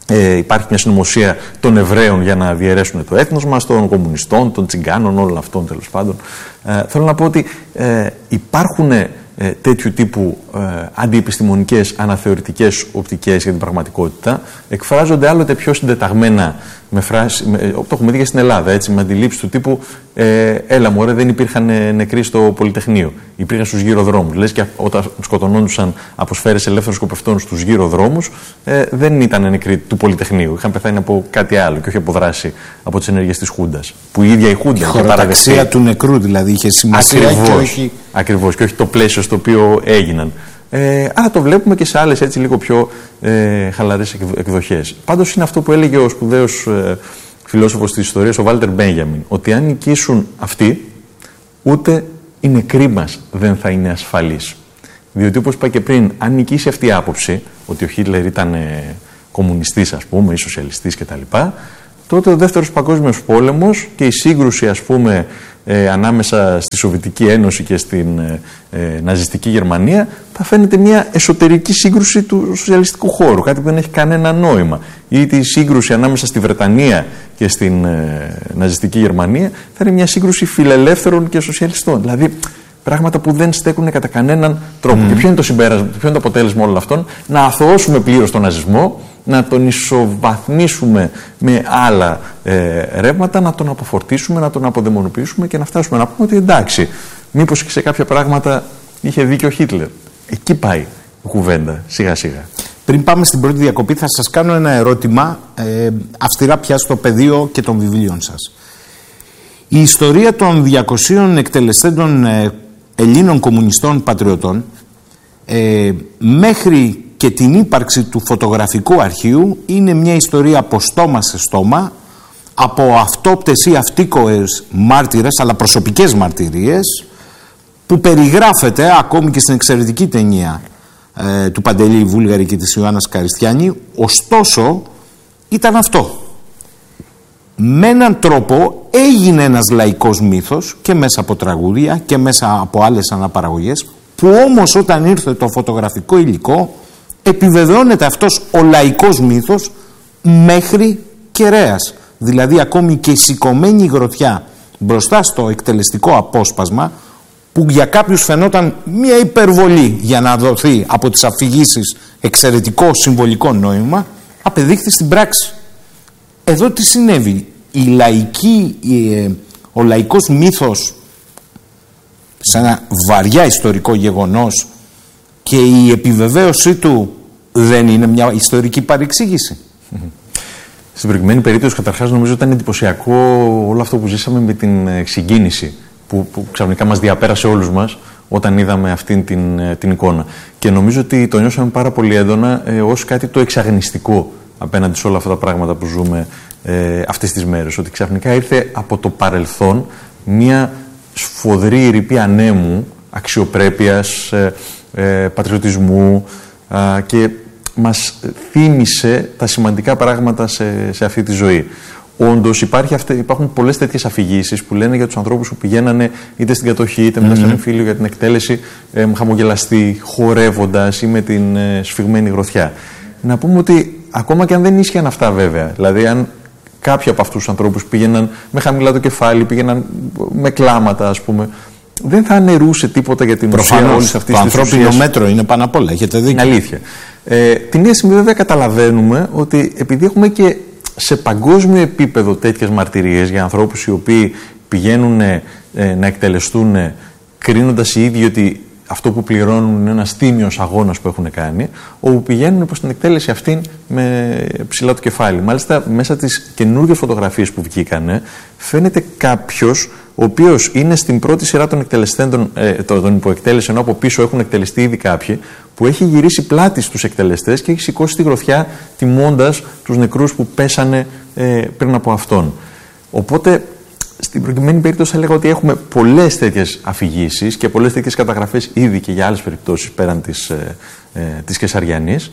υπάρχει μια συνωμοσία των Εβραίων για να διαιρέσουν το έθνος μας, των κομμουνιστών, των τσιγκάνων, όλων αυτών τέλος πάντων. Θέλω να πω ότι υπάρχουν τέτοιου τύπου αντιεπιστημονικές, αναθεωρητικές οπτικές για την πραγματικότητα. Εκφράζονται άλλοτε πιο συντεταγμένα με φράσεις, το έχουμε δει και στην Ελλάδα, έτσι, με αντιλήψεις του τύπου έλα μωρέ, δεν υπήρχαν νεκροί στο Πολυτεχνείο, υπήρχαν στους γυροδρόμους. Λες και όταν σκοτωνόντουσαν από σφαίρες ελεύθερων σκοπευτών στους γυροδρόμους, δεν ήταν νεκροί του Πολυτεχνείου, είχαν πεθάνει από κάτι άλλο και όχι από δράση από τις ενέργειες της Χούντας. Που η ίδια η Χούντα είχε παραδεχτεί. Η χωροταξία του νεκρού δηλαδή είχε σημασία. Ακριβώς, και όχι το πλαίσιο στο οποίο έγιναν. Αλλά το βλέπουμε και σε άλλες έτσι λίγο πιο χαλαρές εκδοχές. Πάντως είναι αυτό που έλεγε ο σπουδαίος φιλόσοφος της ιστορίας, ο Βάλτερ Μπένιαμιν, ότι αν νικήσουν αυτοί, ούτε οι νεκροί μας δεν θα είναι ασφαλείς. Διότι όπως είπα και πριν, αν νικήσει αυτή η άποψη, ότι ο Χίτλερ ήταν κομμουνιστής ας πούμε, ή σοσιαλιστής κτλ., τότε ο Δεύτερος Παγκόσμιος Πόλεμος και η σύγκρουση ας πούμε ανάμεσα στη Σοβιετική Ένωση και στην ναζιστική Γερμανία θα φαίνεται μια εσωτερική σύγκρουση του σοσιαλιστικού χώρου, κάτι που δεν έχει κανένα νόημα. Ή τη σύγκρουση ανάμεσα στη Βρετανία και στην ναζιστική Γερμανία θα είναι μια σύγκρουση φιλελεύθερων και σοσιαλιστών. Δηλαδή πράγματα που δεν στέκουν κατά κανέναν τρόπο. Και ποιο είναι το συμπέρασμα, ποιο είναι το αποτέλεσμα όλων αυτών? Να αθωώσουμε πλήρως τον ναζισμό, να τον ισοβαθμίσουμε με άλλα ρεύματα, να τον αποφορτίσουμε, να τον αποδαιμονοποιήσουμε και να φτάσουμε να πούμε ότι εντάξει, μήπως και σε κάποια πράγματα είχε δίκιο ο Χίτλερ. Εκεί πάει η κουβέντα, σιγά σιγά. Πριν πάμε στην πρώτη διακοπή, θα σας κάνω ένα ερώτημα αυστηρά πια στο πεδίο και των βιβλίων σας. Η ιστορία των 200 εκτελεστέντων Ελλήνων κομμουνιστών πατριωτών μέχρι και την ύπαρξη του φωτογραφικού αρχείου είναι μια ιστορία από στόμα σε στόμα, από αυτόπτες ή αυτίκοες μάρτυρες, αλλά προσωπικές μαρτυρίες, που περιγράφεται ακόμη και στην εξαιρετική ταινία του Παντελή Βούλγαρη και της Ιωάννας Καριστιάνη. Ωστόσο ήταν αυτό. Με έναν τρόπο έγινε ένας λαϊκός μύθος και μέσα από τραγούδια και μέσα από άλλες αναπαραγωγές, που όμως όταν ήρθε το φωτογραφικό υλικό επιβεβαιώνεται αυτός ο λαϊκός μύθος μέχρι κεραίας. Δηλαδή ακόμη και η σηκωμένη γροθιά μπροστά στο εκτελεστικό απόσπασμα, που για κάποιους φαινόταν μια υπερβολή για να δοθεί από τις αφηγήσεις εξαιρετικό συμβολικό νόημα, απεδείχθη στην πράξη. Εδώ τι συνέβη? Ο λαϊκός μύθος σε ένα βαριά ιστορικό γεγονός και η επιβεβαίωσή του δεν είναι μια ιστορική παρεξήγηση? Στην προηγουμένη περίπτωση, καταρχάς, νομίζω ότι ήταν εντυπωσιακό όλο αυτό που ζήσαμε με την συγκίνηση που ξαφνικά μας διαπέρασε όλους μας όταν είδαμε αυτήν την εικόνα. Και νομίζω ότι το νιώσαμε πάρα πολύ έντονα ως κάτι το εξαγνιστικό απέναντι σε όλα αυτά τα πράγματα που ζούμε αυτές τις μέρες. Ότι ξαφνικά ήρθε από το παρελθόν μια σφοδρή ρηπή ανέμου, αξιοπρέπειας, πατριωτισμού και μας θύμισε τα σημαντικά πράγματα σε αυτή τη ζωή. Όντως υπάρχουν πολλές τέτοιες αφηγήσεις που λένε για τους ανθρώπους που πηγαίνανε είτε στην κατοχή είτε μετά στον εμφύλιο για την εκτέλεση χαμογελαστοί, χορεύοντας ή με την σφιγμένη γροθιά. Να πούμε ότι ακόμα και αν δεν ίσχυαν αυτά βέβαια, δηλαδή αν κάποιοι από αυτούς τους ανθρώπους πήγαιναν με χαμηλά το κεφάλι, πήγαιναν με κλάματα ας πούμε, δεν θα αναιρούσε τίποτα για την ουσία όλης αυτής της ουσίας. Το ανθρώπινο μέτρο είναι πάνω απ' όλα, έχετε δίκιο. Είναι αλήθεια. Την ίδια στιγμή βέβαια καταλαβαίνουμε ότι επειδή έχουμε και σε παγκόσμιο επίπεδο τέτοιες μαρτυρίες για ανθρώπους οι οποίοι πηγαίνουν να εκτελεστούν κρίνοντας οι ίδιοι ότι αυτό που πληρώνουν είναι ένας τίμιος αγώνας που έχουν κάνει, όπου πηγαίνουν προς την εκτέλεση αυτήν με ψηλά το κεφάλι. Μάλιστα, μέσα στις καινούργιες φωτογραφίες που βγήκανε, φαίνεται κάποιος ο οποίος είναι στην πρώτη σειρά των εκτελεστέντων, των υποεκτέλεσεων, ενώ από πίσω έχουν εκτελεστεί ήδη κάποιοι, που έχει γυρίσει πλάτη στους εκτελεστές και έχει σηκώσει τη γροθιά τιμώντας τους νεκρούς που πέσανε πριν από αυτόν. Οπότε, στην προκειμένη περίπτωση θα λέγω ότι έχουμε πολλές τέτοιες αφηγήσεις και πολλές τέτοιες καταγραφές ήδη και για άλλες περιπτώσεις πέραν της Κεσαριανής.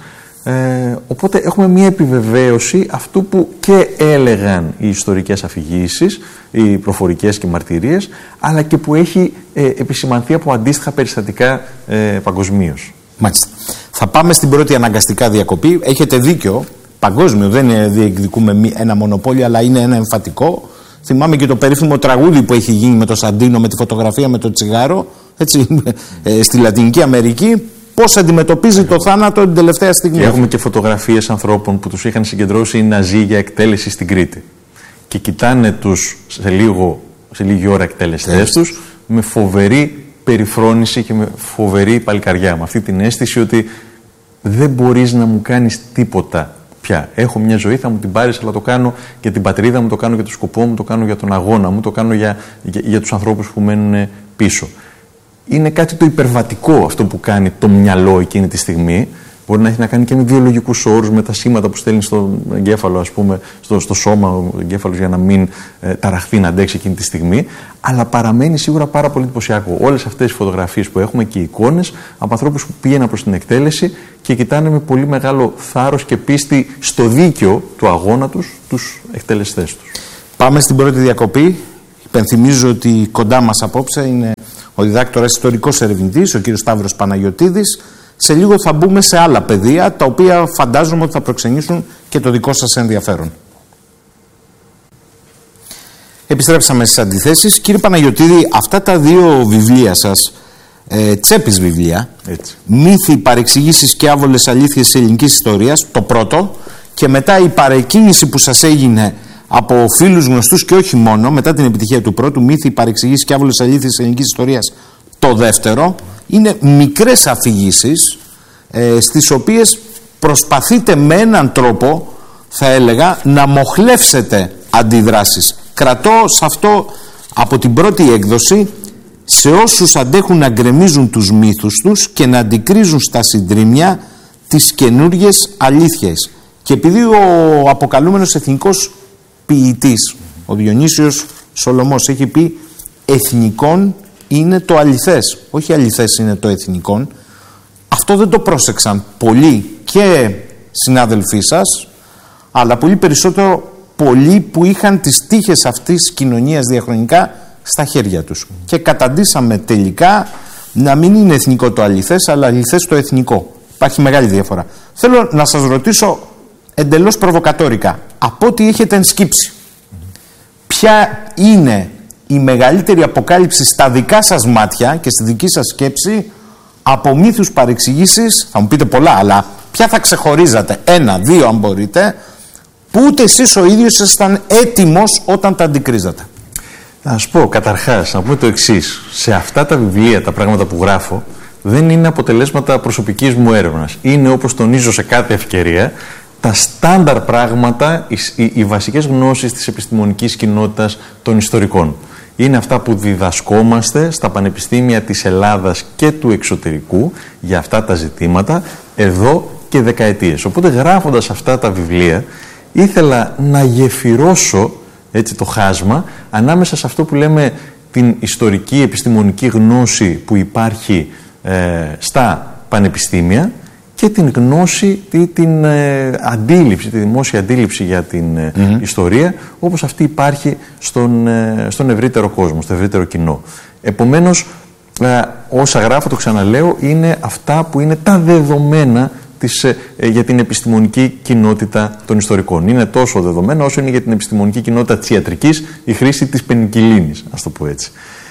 Οπότε έχουμε μια επιβεβαίωση αυτού που και έλεγαν οι ιστορικές αφηγήσεις, οι προφορικές και μαρτυρίες, αλλά και που έχει επισημανθεί από αντίστοιχα περιστατικά παγκοσμίως. Μάλιστα. Θα πάμε στην πρώτη αναγκαστικά διακοπή. Έχετε δίκιο. παγκόσμιο, δεν διεκδικούμε ένα μονοπόλιο, αλλά είναι ένα εμφατικό. Θυμάμαι και το περίφημο τραγούδι που έχει γίνει με το Σαντίνο, με τη φωτογραφία με το τσιγάρο, έτσι, στη Λατινική Αμερική. Πώς αντιμετωπίζει το θάνατο την τελευταία στιγμή. Και έχουμε και φωτογραφίες ανθρώπων που τους είχαν συγκεντρώσει οι Ναζί για εκτέλεση στην Κρήτη. Και κοιτάνε τους σε λίγη ώρα εκτελεστές τους με φοβερή περιφρόνηση και με φοβερή παλικαριά. Με αυτή την αίσθηση ότι δεν μπορείς να μου κάνεις τίποτα πια. Έχω μια ζωή, θα μου την πάρεις, αλλά το κάνω για την πατρίδα μου, το κάνω για το σκοπό μου, το κάνω για τον αγώνα μου, το κάνω για τους ανθρώπους που μένουν πίσω. Είναι κάτι το υπερβατικό αυτό που κάνει το μυαλό εκείνη τη στιγμή. Μπορεί να έχει να κάνει και με βιολογικούς όρους, με τα σήματα που στέλνει στον εγκέφαλο, ας πούμε, στο σώμα ο εγκέφαλος για να μην ταραχθεί, να αντέξει εκείνη τη στιγμή. Αλλά παραμένει σίγουρα πάρα πολύ εντυπωσιακό. Όλες αυτές οι φωτογραφίες που έχουμε και οι εικόνες από ανθρώπους που πήγαιναν προς την εκτέλεση και κοιτάνε με πολύ μεγάλο θάρρος και πίστη στο δίκαιο του αγώνα τους εκτελεστές τους. Πάμε στην πρώτη διακοπή. Υπενθυμίζω ότι κοντά μας απόψε είναι ο διδάκτορας ιστορικός ερευνητής, ο κ. Σταύρος Παναγιωτίδης. Σε λίγο θα μπούμε σε άλλα πεδία, τα οποία φαντάζομαι ότι θα προξενήσουν και το δικό σας ενδιαφέρον. Επιστρέψαμε στις αντιθέσεις. Κύριε Παναγιωτίδη, αυτά τα δύο βιβλία σας, τσέπης βιβλία, «Μύθοι, παρεξηγήσεις και άβολες αλήθειες της ελληνικής ιστορίας», το πρώτο, και μετά η παρεκκίνηση που σας έγινε από φίλους γνωστούς και όχι μόνο, μετά την επιτυχία του πρώτου, «Μύθοι, παρεξηγήσεις και άβολες αλήθειες της ελληνικής ιστορίας», το δεύτερο, είναι μικρές αφηγήσεις στις οποίες προσπαθείτε με έναν τρόπο, θα έλεγα, να μοχλεύσετε αντιδράσεις. Κρατώ σε αυτό από την πρώτη έκδοση: σε όσους αντέχουν να γκρεμίζουν τους μύθους τους και να αντικρίζουν στα συντρίμμια τις καινούριες αλήθειες. Και επειδή ο αποκαλούμενος εθνικός ποιητής, ο Διονύσιος Σολωμός, έχει πει «εθνικών είναι το αληθές», όχι αληθές είναι το εθνικών, αυτό δεν το πρόσεξαν πολλοί και συνάδελφοί σας, αλλά πολύ περισσότερο πολλοί που είχαν τις τύχες αυτής της κοινωνίας διαχρονικά στα χέρια τους. Και καταντήσαμε τελικά να μην είναι εθνικό το αληθές, αλλά αληθές το εθνικό. Υπάρχει μεγάλη διαφορά. Θέλω να σας ρωτήσω εντελώς προβοκατόρικα, από ό,τι έχετε ενσκύψει, ποια είναι η μεγαλύτερη αποκάλυψη στα δικά σας μάτια και στη δική σας σκέψη από μύθους, παρεξηγήσεις? Θα μου πείτε πολλά, αλλά ποια θα ξεχωρίζατε? Ένα, δύο αν μπορείτε, που ούτε εσείς ο ίδιος ήσασταν έτοιμος όταν τα αντικρίζατε. Θα σας πω καταρχάς, να πούμε το εξής: σε αυτά τα βιβλία, τα πράγματα που γράφω, δεν είναι αποτελέσματα προσωπικής μου έρευνας. Είναι, όπως τονίζω σε κάθε ευκαιρία, τα στάνταρ πράγματα, οι βασικές γνώσεις της επιστημονικής κοινότητας των ιστορικών. Είναι αυτά που διδασκόμαστε στα πανεπιστήμια της Ελλάδας και του εξωτερικού για αυτά τα ζητήματα εδώ και δεκαετίες. Οπότε, γράφοντας αυτά τα βιβλία, ήθελα να γεφυρώσω έτσι το χάσμα ανάμεσα σε αυτό που λέμε την ιστορική επιστημονική γνώση που υπάρχει στα πανεπιστήμια και την γνώση, την αντίληψη, τη δημόσια αντίληψη για την ιστορία, όπως αυτή υπάρχει στον ευρύτερο κόσμο, στο ευρύτερο κοινό. Επομένως, όσα γράφω, το ξαναλέω, είναι αυτά που είναι τα δεδομένα για την επιστημονική κοινότητα των ιστορικών. Είναι τόσο δεδομένα όσο είναι για την επιστημονική κοινότητα της ιατρικής η χρήση της πενικυλίνης, ας το πω έτσι.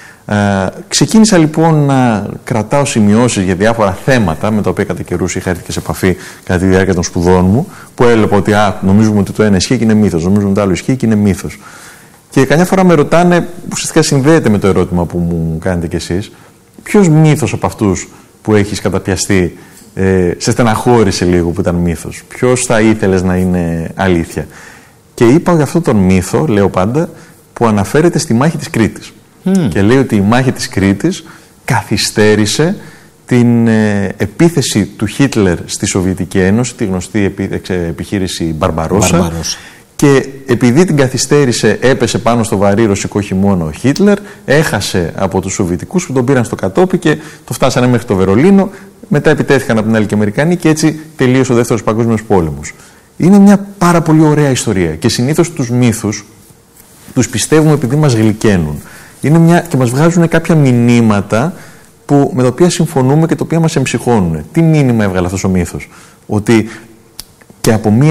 Ξεκίνησα λοιπόν να κρατάω σημειώσεις για διάφορα θέματα με τα οποία κατά καιρούς είχα έρθει και σε επαφή κατά τη διάρκεια των σπουδών μου, που έλεγα ότι νομίζουμε ότι το ένα ισχύει και είναι μύθος, νομίζουμε ότι το άλλο ισχύει και είναι μύθος. Και καμιά φορά με ρωτάνε, ουσιαστικά συνδέεται με το ερώτημα που μου κάνετε κι εσείς, ποιος μύθος από αυτούς που έχεις καταπιαστεί σε στεναχώρησε λίγο που ήταν μύθος? Ποιος θα ήθελες να είναι αλήθεια? Και είπα για αυτόν τον μύθο, λέω πάντα, που αναφέρεται στη μάχη της Κρήτης. Και λέει ότι η μάχη της Κρήτης καθυστέρησε την επίθεση του Χίτλερ στη Σοβιετική Ένωση, τη γνωστή επιχείρηση Μπαρμπαρόσα. Και επειδή την καθυστέρησε, έπεσε πάνω στο βαρύ ρωσικό χειμώνα ο Χίτλερ, έχασε από τους Σοβιετικούς που τον πήραν στο κατόπι και το φτάσανε μέχρι το Βερολίνο. Μετά επιτέθηκαν από την άλλη και Αμερικανοί και έτσι τελείωσε ο Δεύτερος Παγκόσμιος Πόλεμος. Είναι μια πάρα πολύ ωραία ιστορία και συνήθως τους μύθους τους πιστεύουμε επειδή μας γλυκαίνουν. Και μας βγάζουν κάποια μηνύματα με τα οποία συμφωνούμε και τα οποία μας εμψυχώνουν. Τι μήνυμα έβγαλε αυτός ο μύθος? Ότι και από μια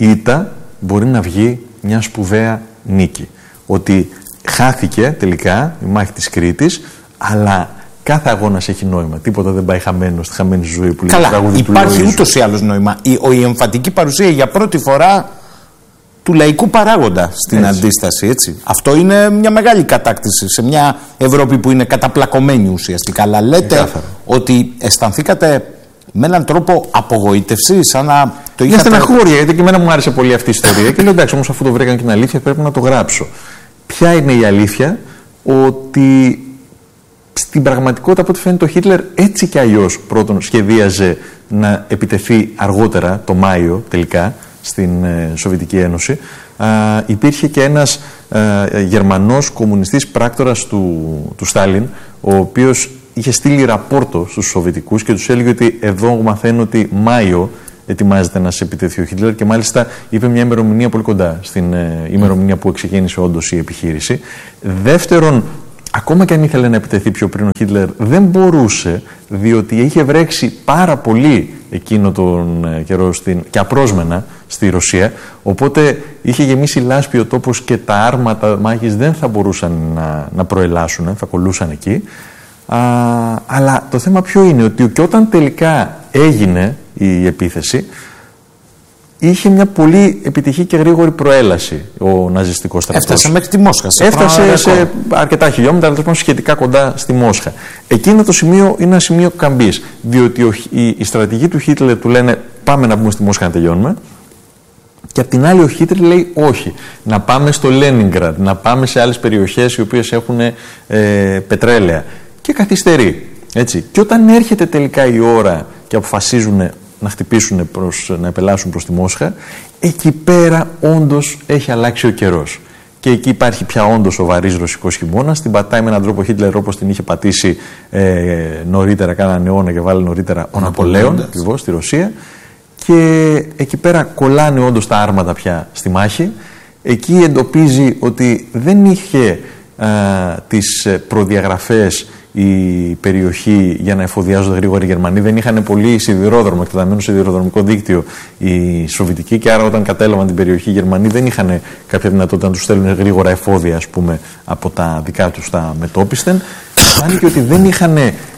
ήττα μπορεί να βγει μια σπουδαία νίκη. Ότι χάθηκε τελικά η μάχη της Κρήτης, αλλά κάθε αγώνας έχει νόημα. Τίποτα δεν πάει χαμένο στη χαμένη ζωή που λέει. Καλά, υπάρχει ούτως ή άλλως νόημα. Η εμφατική παρουσία για πρώτη φορά του λαϊκού παράγοντα στην αντίσταση. Έτσι. Αυτό είναι μια μεγάλη κατάκτηση σε μια Ευρώπη που είναι καταπλακωμένη ουσιαστικά. Αλλά λέτε ότι αισθανθήκατε με έναν τρόπο απογοήτευση, σαν να το είχατε. Μια στεναχώρια, γιατί και εμένα μου άρεσε πολύ αυτή η ιστορία. Και λέω εντάξει, όμως αφού το βρήκαν και την αλήθεια, πρέπει να το γράψω. Ποια είναι η αλήθεια? Ότι στην πραγματικότητα, από ό,τι φαίνεται, ο Χίτλερ έτσι κι αλλιώς πρώτον σχεδίαζε να επιτεθεί αργότερα, το Μάιο τελικά, στην Σοβιετική Ένωση. Υπήρχε και ένας Γερμανός κομμουνιστής πράκτορας του Στάλιν, ο οποίος είχε στείλει ραπόρτο στους Σοβιετικούς και τους έλεγε ότι εδώ μαθαίνω ότι Μάιο ετοιμάζεται να σε επιτεθεί ο Χίτλερ, και μάλιστα είπε μια ημερομηνία πολύ κοντά στην ημερομηνία που ξεκίνησε όντως η επιχείρηση. Δεύτερον, ακόμα και αν ήθελε να επιτεθεί πιο πριν ο Χίτλερ, δεν μπορούσε, διότι είχε βρέξει πάρα πολύ εκείνο τον καιρό και απρόσμενα στη Ρωσία, οπότε είχε γεμίσει λάσπη ο τόπος και τα άρματα μάχης δεν θα μπορούσαν να προελάσουν, θα κολλούσαν εκεί. Αλλά το θέμα ποιο είναι? Ότι και όταν τελικά έγινε η επίθεση, είχε μια πολύ επιτυχή και γρήγορη προέλαση ο ναζιστικός στρατός. Έφτασε μέχρι τη Μόσχα. Έφτασε σε αρκετά χιλιόμετρα, αλλά λοιπόν σχετικά κοντά στη Μόσχα. Εκείνο το σημείο είναι ένα σημείο καμπής, διότι οι στρατηγοί του Χίτλερ του λένε πάμε να μπούμε στη Μόσχα να τελειώνουμε, και απ' την άλλη ο Χίτλερ λέει όχι, να πάμε στο Λένινγκραντ, να πάμε σε άλλες περιοχές οι οποίες έχουν πετρέλαια, και καθυστερεί. Έτσι. Και όταν έρχεται τελικά η ώρα και αποφασίζουν να χτυπήσουν να επελάσουν προς τη Μόσχα, εκεί πέρα όντως έχει αλλάξει ο καιρός. Και εκεί υπάρχει πια όντως ο βαρύς ρωσικός χειμώνας. Την πατάει με έναν τρόπο ο Χίτλερ όπως την είχε πατήσει νωρίτερα, κάνανε αιώνα και βάλει νωρίτερα ο Ναπολέον, ακριβώς στη Ρωσία. Και εκεί πέρα κολλάνε όντως τα άρματα πια στη μάχη. Εκεί εντοπίζει ότι δεν είχε τις προδιαγραφές η περιοχή για να εφοδιάζονται γρήγορα οι Γερμανοί. Δεν είχαν πολύ σιδηρόδρομο, εκτεταμένο σιδηροδρομικό δίκτυο οι Σοβιετικοί, και άρα όταν κατέλαβαν την περιοχή οι Γερμανοί δεν είχαν κάποια δυνατότητα να τους στέλνουν γρήγορα εφόδια, ας πούμε, από τα δικά τους τα μετόπισθεν. Φάνηκε ότι δεν είχαν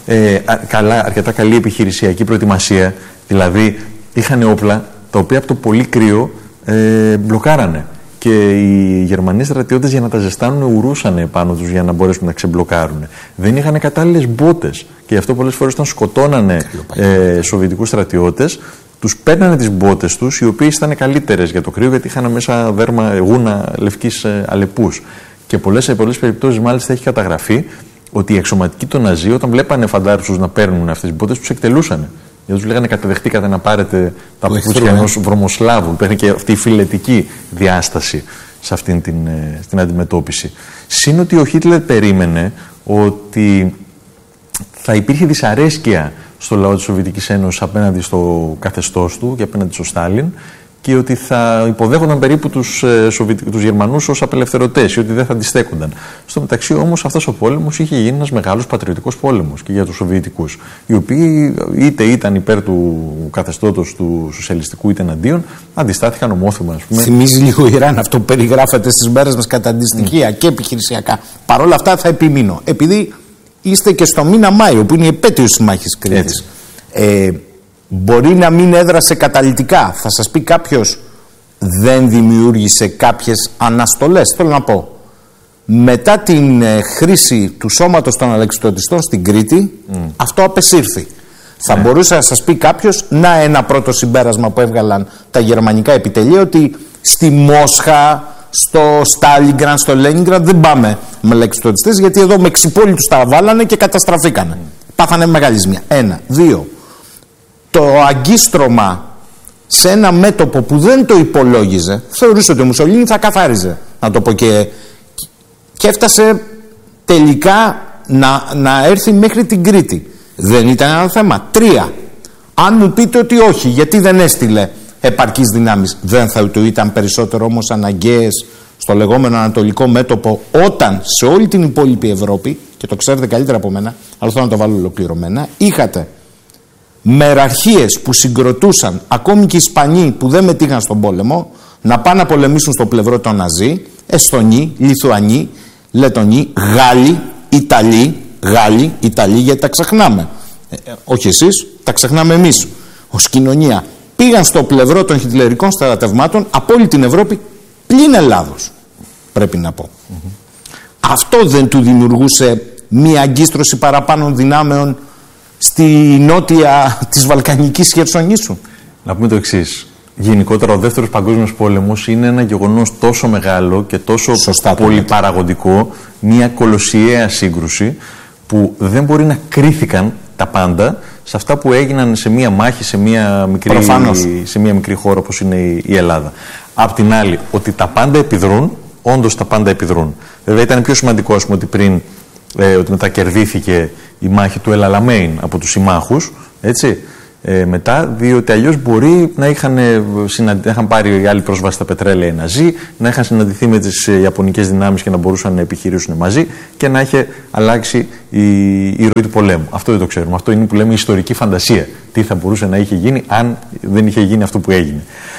αρκετά καλή επιχειρησιακή προετοιμασία, δηλαδή είχαν όπλα τα οποία από το πολύ κρύο μπλοκάρανε. Και οι Γερμανοί στρατιώτες για να τα ζεστάνουν ουρούσαν πάνω τους για να μπορέσουν να ξεμπλοκάρουν. Δεν είχαν κατάλληλες μπότες, και γι' αυτό πολλές φορές όταν σκοτώνανε Σοβιετικούς στρατιώτες, τους παίρνανε τις μπότες τους, οι οποίες ήταν καλύτερες για το κρύο, γιατί είχαν μέσα δέρμα γούνα λευκής αλεπούς. Και πολλές περιπτώσεις μάλιστα έχει καταγραφεί ότι οι εξωματικοί των Ναζί, όταν βλέπανε φαντάρους τους να παίρνουν αυτές τις μπότες, τους εκτελούσαν. Γιατί τους λέγανε καταδεχτήκατε να πάρετε τα παπούτσια ενός βρωμοσλάβου. Υπήρχε και αυτή η φιλετική διάσταση σε αυτήν την αντιμετώπιση. Συν ότι ο Χίτλερ περίμενε ότι θα υπήρχε δυσαρέσκεια στο λαό της Σοβιετικής Ένωσης απέναντι στο καθεστώς του και απέναντι στο Στάλιν, και ότι θα υποδέχονταν περίπου τους Γερμανούς ως απελευθερωτές, ή ότι δεν θα αντιστέκονταν. Στο μεταξύ όμως αυτός ο πόλεμος είχε γίνει ένας μεγάλος πατριωτικός πόλεμος και για τους Σοβιετικούς, οι οποίοι είτε ήταν υπέρ του καθεστώτος του σοσιαλιστικού είτε εναντίον, αντιστάθηκαν ομόθυμα, ας πούμε. Θυμίζει λίγο Ιράν αυτό που περιγράφεται στις μέρες μας κατά αντιστοιχεία και επιχειρησιακά. Παρ' όλα αυτά θα επιμείνω, επειδή είστε και στο μήνα Μάιο που είναι η επέτειος της μάχης Κρήτης. Μπορεί να μην έδρασε καταλυτικά. Θα σας πει κάποιος, δεν δημιούργησε κάποιες αναστολές. Θέλω να πω, μετά την χρήση του σώματος των αλεξιπτωτιστών στην Κρήτη, αυτό απεσύρθη. Θα μπορούσε να σας πει κάποιος, να ένα πρώτο συμπέρασμα που έβγαλαν τα γερμανικά επιτελεία, ότι στη Μόσχα, στο Στάλιγκραντ, στο Λένινγκραντ δεν πάμε με αλεξιπτωτιστές, γιατί εδώ με ξυπόλοιτους τα βάλανε και καταστραφήκανε. Πάθανε μεγάλη ζημιά. 1. 2. Το αγκίστρωμα σε ένα μέτωπο που δεν το υπολόγιζε, θεωρούσε ότι ο Μουσολίνι θα καθάριζε, να το πω, και έφτασε τελικά να έρθει μέχρι την Κρήτη. Δεν ήταν ένα θέμα. 3. Αν μου πείτε ότι όχι, γιατί δεν έστειλε επαρκείς δυνάμεις, δεν θα το ήταν περισσότερο όμως αναγκαίες στο λεγόμενο Ανατολικό μέτωπο, όταν σε όλη την υπόλοιπη Ευρώπη, και το ξέρετε καλύτερα από μένα, αλλά θέλω να το βάλω ολοκληρωμένα, είχατε μεραρχίες που συγκροτούσαν, ακόμη και οι Ισπανοί που δεν μετήχαν στον πόλεμο, να πάνε να πολεμήσουν στο πλευρό των Ναζί, Εσθονοί, Λιθουανοί, Λετονοί, Γάλλοι, Ιταλοί, γιατί τα ξεχνάμε. Όχι εσείς, τα ξεχνάμε εμείς ως κοινωνία. Πήγαν στο πλευρό των χιτλερικών στρατευμάτων από όλη την Ευρώπη, πλην Ελλάδος, πρέπει να πω. Αυτό δεν του δημιουργούσε μία αγκίστρωση παραπάνω δυνάμεων στη νότια της Βαλκανικής Χερσονήσου? Να πούμε το εξής. Γενικότερα ο Δεύτερος Παγκόσμιος Πόλεμος είναι ένα γεγονός τόσο μεγάλο και τόσο πολυπαραγωγικό, μια κολοσιαία σύγκρουση που δεν μπορεί να κρίθηκαν τα πάντα σε αυτά που έγιναν σε μια μάχη, σε μια μικρή χώρα όπως είναι η Ελλάδα. Απ' την άλλη, ότι τα πάντα επιδρούν, όντως τα πάντα επιδρούν. Βέβαια ήταν πιο σημαντικό, ας πούμε, ότι μετά κερδίθηκε η μάχη του El-Alamein από τους συμμάχους, έτσι, μετά, διότι αλλιώς μπορεί να είχαν πάρει οι άλλοι πρόσβαση στα πετρέλαια οι Ναζί, να είχαν συναντηθεί με τις Ιαπωνικές δυνάμεις και να μπορούσαν να επιχειρήσουν μαζί και να είχε αλλάξει η ροή του πολέμου. Αυτό δεν το ξέρουμε. Αυτό είναι που λέμε ιστορική φαντασία. Τι θα μπορούσε να είχε γίνει αν δεν είχε γίνει αυτό που έγινε.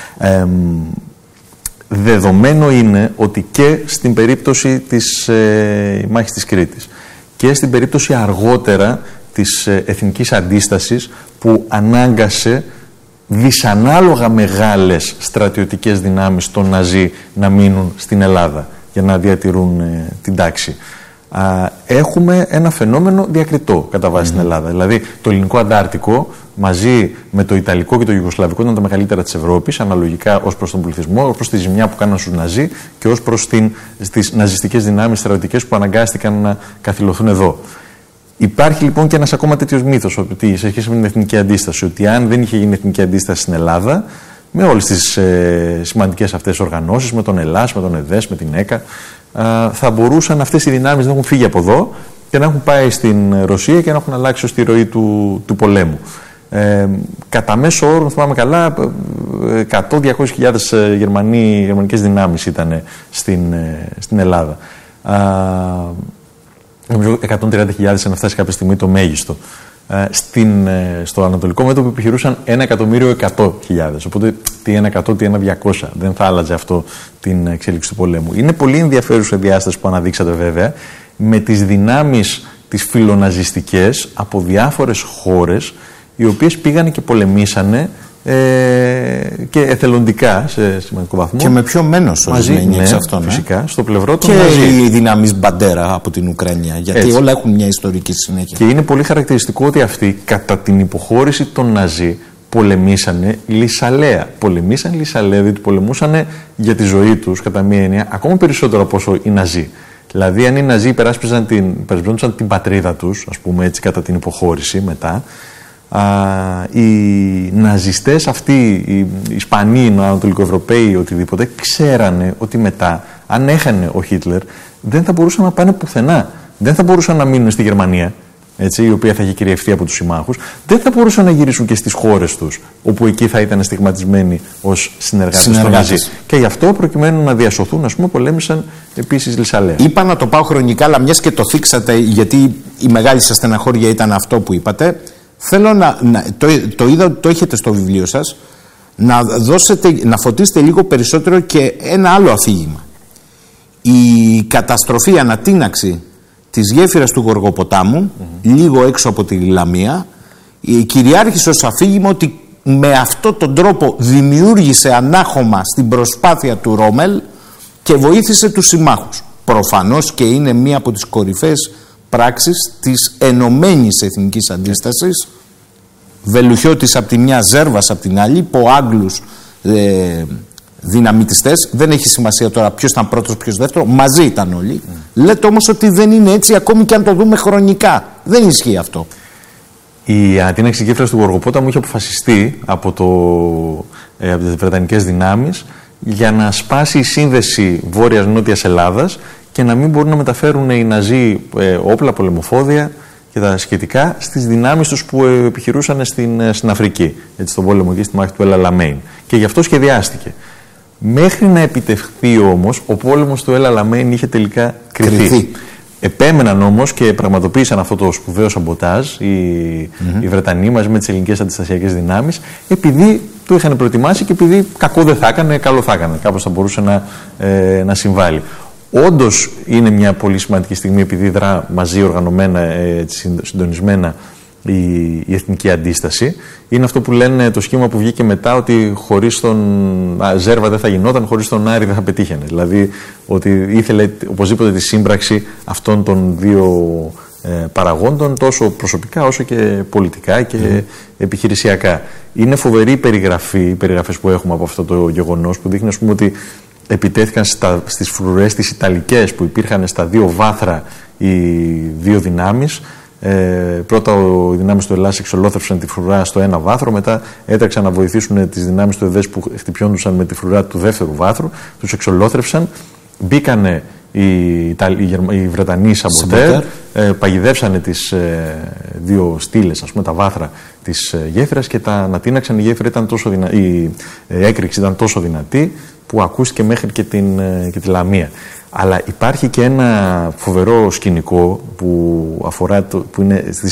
Δεδομένο είναι ότι και στην περίπτωση της μάχης της Κρήτης και στην περίπτωση αργότερα της εθνικής αντίστασης που ανάγκασε δυσανάλογα μεγάλες στρατιωτικές δυνάμεις των Ναζί να μείνουν στην Ελλάδα για να διατηρούν την τάξη. Έχουμε ένα φαινόμενο διακριτό κατά βάση στην Ελλάδα. Δηλαδή το ελληνικό Αντάρτικο μαζί με το Ιταλικό και το Ιουγκοσλαβικό ήταν τα μεγαλύτερα της Ευρώπης, αναλογικά ως προς τον πληθυσμό, ως προς τη ζημιά που κάναν στους Ναζί και ως προς τις ναζιστικές δυνάμεις στρατιωτικές που αναγκάστηκαν να καθυλωθούν εδώ. Υπάρχει λοιπόν και ένας ακόμα τέτοιος μύθος ότι σε σχέση με την εθνική αντίσταση, ότι αν δεν είχε γίνει εθνική αντίσταση στην Ελλάδα, με όλες τις σημαντικές αυτές οργανώσεις, με τον ΕΛΑΣ, με τον ΕΔΕΣ, με την ΕΚΑ, θα μπορούσαν αυτές οι δυνάμεις να έχουν φύγει από εδώ και να έχουν πάει στην Ρωσία και να έχουν αλλάξει ως τη ροή του πολέμου. Κατά μέσο όρο, θυμάμαι καλά, 100-200.000 γερμανικές δυνάμεις ήταν στην Ελλάδα. 130.000 αν φτάσει κάποια στιγμή το μέγιστο. Στο ανατολικό μέτωπο επιχειρούσαν 1.100.000. Οπότε τι 100, τι 1.200. Δεν θα άλλαζε αυτό την εξέλιξη του πολέμου. Είναι πολύ ενδιαφέρουσα διάσταση που αναδείξατε βέβαια με τις δυνάμεις τις φιλοναζιστικές από διάφορες χώρες οι οποίες πήγανε και πολεμήσανε και εθελοντικά σε σημαντικό βαθμό. Και με ποιο μένος ορισμένοι εξ αυτών. Φυσικά, στο πλευρό των και Ναζί. οι δυνάμεις Μπαντέρα από την Ουκρανία. Γιατί έτσι, όλα έχουν μια ιστορική συνέχεια. Και είναι πολύ χαρακτηριστικό ότι αυτοί κατά την υποχώρηση των Ναζί πολεμήσανε λυσαλέα. Πολεμήσανε λυσαλέα, διότι πολεμούσαν για τη ζωή τους κατά μία έννοια ακόμα περισσότερο από όσο οι Ναζί. Δηλαδή, αν οι Ναζί υπεράσπιζαν την πατρίδα τους, ας πούμε έτσι, κατά την υποχώρηση μετά. Οι ναζιστές αυτοί, οι Ισπανοί, οι Ανατολικοευρωπαίοι, οτιδήποτε, ξέρανε ότι μετά, αν έχανε ο Χίτλερ, δεν θα μπορούσαν να πάνε πουθενά. Δεν θα μπορούσαν να μείνουν στη Γερμανία, έτσι, η οποία θα είχε κυριευτεί από τους συμμάχους. Δεν θα μπορούσαν να γυρίσουν και στις χώρες τους, όπου εκεί θα ήταν στιγματισμένοι ως συνεργάτες των Ναζί. Και γι' αυτό, προκειμένου να διασωθούν, ας πούμε, πολέμησαν επίσης λυσαλέα. Είπα να το πάω χρονικά, αλλά μιας και το θίξατε, γιατί η μεγάλη σας στεναχώρια ήταν αυτό που είπατε. Θέλω το είδα ότι το έχετε στο βιβλίο σας, να φωτίσετε λίγο περισσότερο και ένα άλλο αφήγημα. Η καταστροφή, η ανατείναξη της γέφυρας του Γοργοποτάμου, λίγο έξω από τη Λαμία, κυριάρχησε ως αφήγημα ότι με αυτόν τον τρόπο δημιούργησε ανάχωμα στην προσπάθεια του Ρόμελ και βοήθησε τους συμμάχους. Προφανώς και είναι μία από τις κορυφαίες πράξεις της ενωμένης εθνικής αντίστασης, Βελουχιώτης από τη μια, Ζέρβας από την άλλη, από Άγγλους δυναμητιστές. Δεν έχει σημασία τώρα ποιος ήταν πρώτος, ποιος δεύτερο, μαζί ήταν όλοι. Λέτε όμως ότι δεν είναι έτσι, ακόμη και αν το δούμε χρονικά. Δεν ισχύει αυτό. Η ανατείναξη της γέφυρας του Γοργοπόταμου είχε αποφασιστεί από τις βρετανικές δυνάμεις για να σπάσει η σύνδεση βόρειας-νότιας Ελλάδας και να μην μπορούν να μεταφέρουν οι Ναζί όπλα, πολεμοφόδια και τα σχετικά στις δυνάμεις τους που επιχειρούσαν στην Αφρική, έτσι, στον πόλεμο εκεί στη μάχη του El-Alamein. Και γι' αυτό σχεδιάστηκε. Μέχρι να επιτευχθεί όμως, ο πόλεμος του El-Alamein είχε τελικά κριθεί. Επέμεναν όμως και πραγματοποίησαν αυτό το σπουδαίο σαμποτάζ οι Βρετανοί μαζί με τις ελληνικές αντιστασιακές δυνάμεις, επειδή το είχαν προετοιμάσει και επειδή κακό δεν θα έκανε, καλό θα έκανε. Κάπως θα μπορούσε να συμβάλλει. Όντως είναι μια πολύ σημαντική στιγμή, επειδή δρά μαζί οργανωμένα, συντονισμένα η εθνική αντίσταση. Είναι αυτό που λένε το σχήμα που βγήκε μετά, ότι χωρίς τον Ζέρβα δεν θα γινόταν, χωρίς τον Άρη δεν θα πετύχαινε. Δηλαδή ότι ήθελε οπωσδήποτε τη σύμπραξη αυτών των δύο παραγόντων, τόσο προσωπικά όσο και πολιτικά και επιχειρησιακά. Είναι φοβερή η περιγραφή, οι περιγραφές που έχουμε από αυτό το γεγονός, που δείχνει, ας πούμε, ότι επιτέθηκαν στις φρουρές τις ιταλικές που υπήρχαν στα δύο βάθρα οι δύο δυνάμεις. Πρώτα οι δυνάμεις του Ελλάς εξολόθρευσαν τη φρουρά στο ένα βάθρο, μετά έτρεξαν να βοηθήσουν τις δυνάμεις του ΕΔΕΣ που χτυπιόντουσαν με τη φρουρά του δεύτερου βάθρου, τους εξολόθρευσαν, μπήκανε οι Βρετανοί σαμποτέρ, παγιδεύσανε τις δύο στήλες, ας πούμε, τα βάθρα της γέφυρας και τα ανατείναξαν. Η γέφυρα ήταν τόσο η έκρηξη ήταν τόσο δυνατή που ακούστηκε μέχρι και τη Λαμία. Αλλά υπάρχει και ένα φοβερό σκηνικό που είναι στη